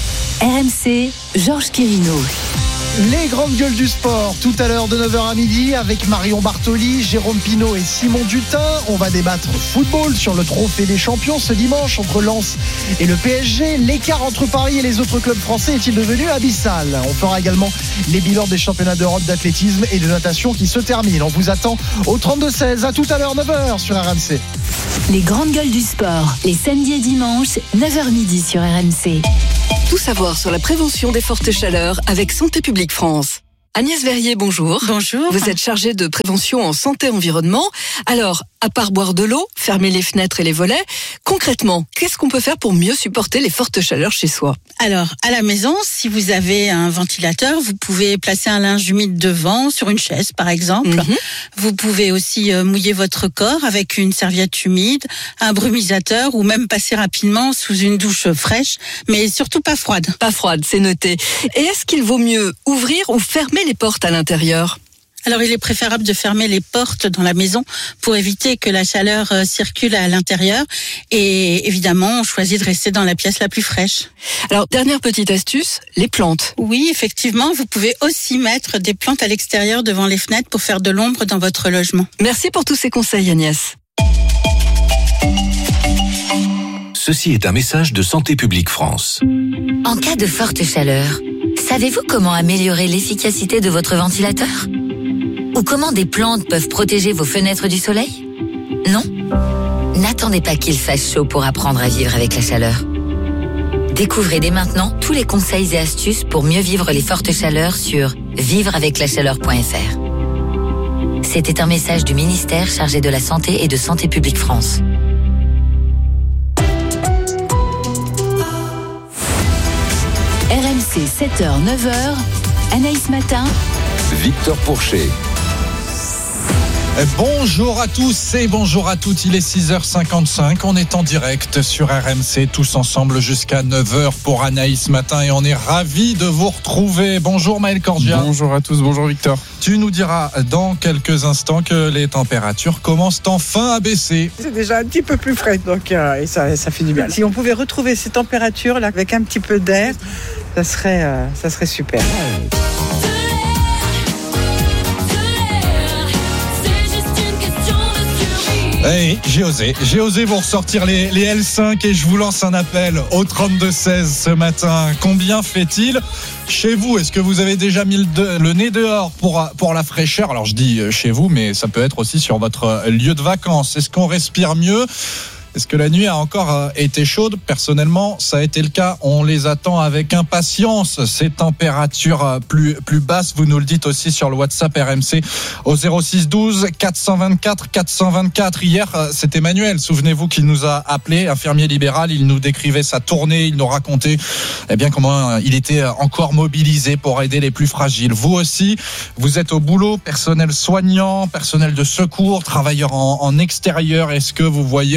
R M C, Georges Quirino. Les grandes gueules du sport, tout à l'heure de neuf heures à midi avec Marion Bartoli, Jérôme Pinault et Simon Dutin. On va débattre football sur le trophée des champions ce dimanche entre Lens et le P S G. L'écart entre Paris et les autres clubs français est-il devenu abyssal? On fera également les bilans des championnats d'Europe d'athlétisme et de natation qui se terminent. On vous attend au trente-deux seize. À tout à l'heure, neuf heures sur R M C. Les grandes gueules du sport, les samedis et dimanches, neuf heures midi sur R M C. Tout savoir sur la prévention des fortes chaleurs avec Santé publique France. Agnès Verrier, bonjour. Bonjour. Vous êtes chargée de prévention en santé-environnement. Alors, à part boire de l'eau, fermer les fenêtres et les volets, concrètement, qu'est-ce qu'on peut faire pour mieux supporter les fortes chaleurs chez soi? Alors, à la maison, si vous avez un ventilateur, vous pouvez placer un linge humide devant, sur une chaise par exemple. Mhm. Vous pouvez aussi euh, mouiller votre corps avec une serviette humide, un brumisateur ou même passer rapidement sous une douche fraîche, mais surtout pas froide. Pas froide, c'est noté. Et est-ce qu'il vaut mieux ouvrir ou fermer les portes à l'intérieur? Alors, il est préférable de fermer les portes dans la maison pour éviter que la chaleur euh, circule à l'intérieur. Et évidemment, on choisit de rester dans la pièce la plus fraîche. Alors, dernière petite astuce, les plantes. Oui, effectivement, vous pouvez aussi mettre des plantes à l'extérieur devant les fenêtres pour faire de l'ombre dans votre logement. Merci pour tous ces conseils, Agnès. Ceci est un message de Santé publique France. En cas de forte chaleur, savez-vous comment améliorer l'efficacité de votre ventilateur? Ou comment des plantes peuvent protéger vos fenêtres du soleil? Non? N'attendez pas qu'il fasse chaud pour apprendre à vivre avec la chaleur. Découvrez dès maintenant tous les conseils et astuces pour mieux vivre les fortes chaleurs sur vivre avec la chaleur point f r. C'était un message du ministère chargé de la Santé et de Santé publique France. R M C, sept heures, neuf heures. Anaïs Matin. Victor Pourchet. Bonjour à tous et bonjour à toutes, il est six heures cinquante-cinq, on est en direct sur R M C, tous ensemble jusqu'à neuf heures pour Anaïs Matin et on est ravis de vous retrouver. Bonjour Maël Corgia. Bonjour à tous, bonjour Victor. Tu nous diras dans quelques instants que les températures commencent enfin à baisser. C'est déjà un petit peu plus frais, donc euh, et ça, ça fait du bien. Si on pouvait retrouver ces températures là avec un petit peu d'air, ça serait, euh, ça serait super. Hey, j'ai osé, j'ai osé vous ressortir les, les L cinq et je vous lance un appel au trente-deux seize ce matin. Combien fait-il chez vous? Est-ce que vous avez déjà mis le, de, le nez dehors pour, pour la fraîcheur? Alors je dis chez vous, mais ça peut être aussi sur votre lieu de vacances. Est-ce qu'on respire mieux? Est-ce que la nuit a encore été chaude? Personnellement, ça a été le cas. On les attend avec impatience, ces températures plus, plus basses. Vous nous le dites aussi sur le WhatsApp R M C au zéro six douze quatre cent vingt-quatre quatre cent vingt-quatre. Hier, c'est Emmanuel, souvenez-vous, qui nous a appelé, infirmier libéral. Il nous décrivait sa tournée, il nous racontait eh bien, comment il était encore mobilisé pour aider les plus fragiles. Vous aussi, vous êtes au boulot, personnel soignant, personnel de secours, travailleurs en, en extérieur. Est-ce que vous voyez enfin le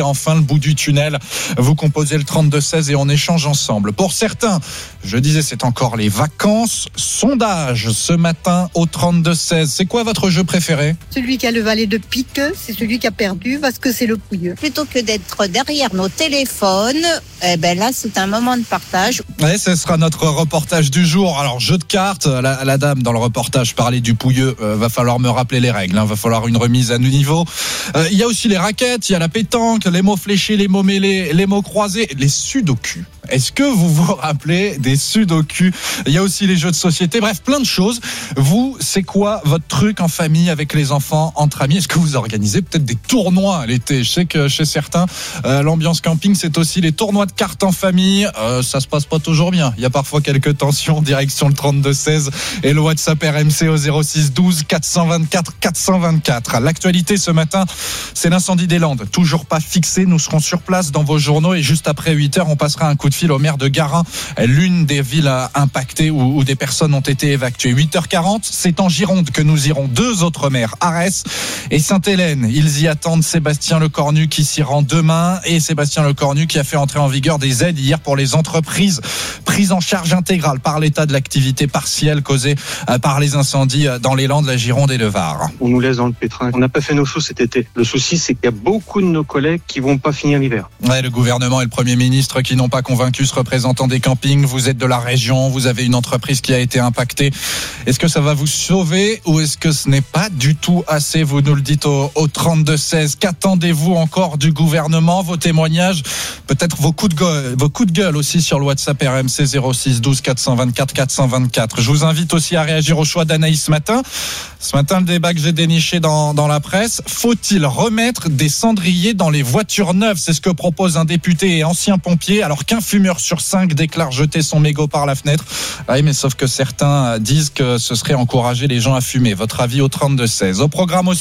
bout du tunnel. Vous composez le trente-deux seize et on échange ensemble. Pour certains, je disais, c'est encore les vacances. Sondage ce matin au trente-deux seize. C'est quoi votre jeu préféré ? Celui qui a le valet de pique, c'est celui qui a perdu parce que c'est le pouilleux. Plutôt que d'être derrière nos téléphones, eh ben là, c'est un moment de partage. Ouais, ce sera notre reportage du jour. Alors, jeu de cartes. La, la dame dans le reportage parlait du pouilleux. Euh, va falloir me rappeler les règles. Hein. Va falloir une remise à niveau. Euh, il y a aussi les raquettes, il y a la pétanque, les mots fléchés, les mots mêlés, les mots croisés, les sudoku. Est-ce que vous vous rappelez des sudoku ? Il y a aussi les jeux de société. Bref, plein de choses. Vous, c'est quoi votre truc en famille, avec les enfants, entre amis ? Est-ce que vous organisez peut-être des tournois l'été ? Je sais que chez certains, euh, l'ambiance camping, c'est aussi les tournois de cartes en famille. Euh, ça se passe pas toujours bien. Il y a parfois quelques tensions. Direction le trente-deux seize et le WhatsApp R M C au zéro six douze quatre cent vingt-quatre quatre cent vingt-quatre. L'actualité ce matin, c'est l'incendie des Landes. Toujours pas fixé. Nous serons sur place dans vos journaux et juste après huit heures, on passera un coup de fil au maire de Garin, l'une des villes impactées où, où des personnes ont été évacuées. huit heures quarante, c'est en Gironde que nous irons. Deux autres maires, Arès et Sainte-Hélène. Ils y attendent Sébastien Lecornu qui s'y rend demain et Sébastien Lecornu qui a fait entrer en vigueur des aides hier pour les entreprises. Prise en charge intégrale par l'État de l'activité partielle causée par les incendies dans les Landes, la Gironde et le Var. On nous laisse dans le pétrin. On n'a pas fait nos choses cet été. Le souci, c'est qu'il y a beaucoup de nos collègues qui vont pas finir l'hiver. Ouais, le gouvernement et le Premier ministre qui n'ont pas convaincu ce représentant des campings. Vous êtes de la région, vous avez une entreprise qui a été impactée. Est-ce que ça va vous sauver ou est-ce que ce n'est pas du tout assez ? Vous nous le dites au, au trente-deux seize. Qu'attendez-vous encore du gouvernement ? Vos témoignages, peut-être vos coups de gueule, vos coups de gueule aussi sur le WhatsApp R M C zéro six douze quatre cent vingt-quatre quatre cent vingt-quatre. Je vous invite aussi à réagir au choix d'Anaïs ce matin. Ce matin, le débat que j'ai déniché dans, dans la presse. Faut-il remettre des cendriers dans les voitures neuves ? C'est ce que propose un député et ancien pompier, alors qu'un fumeur sur cinq déclare jeter son mégot par la fenêtre. Oui, mais sauf que certains disent que ce serait encourager les gens à fumer. Votre avis au trente-deux seize. Au programme aussi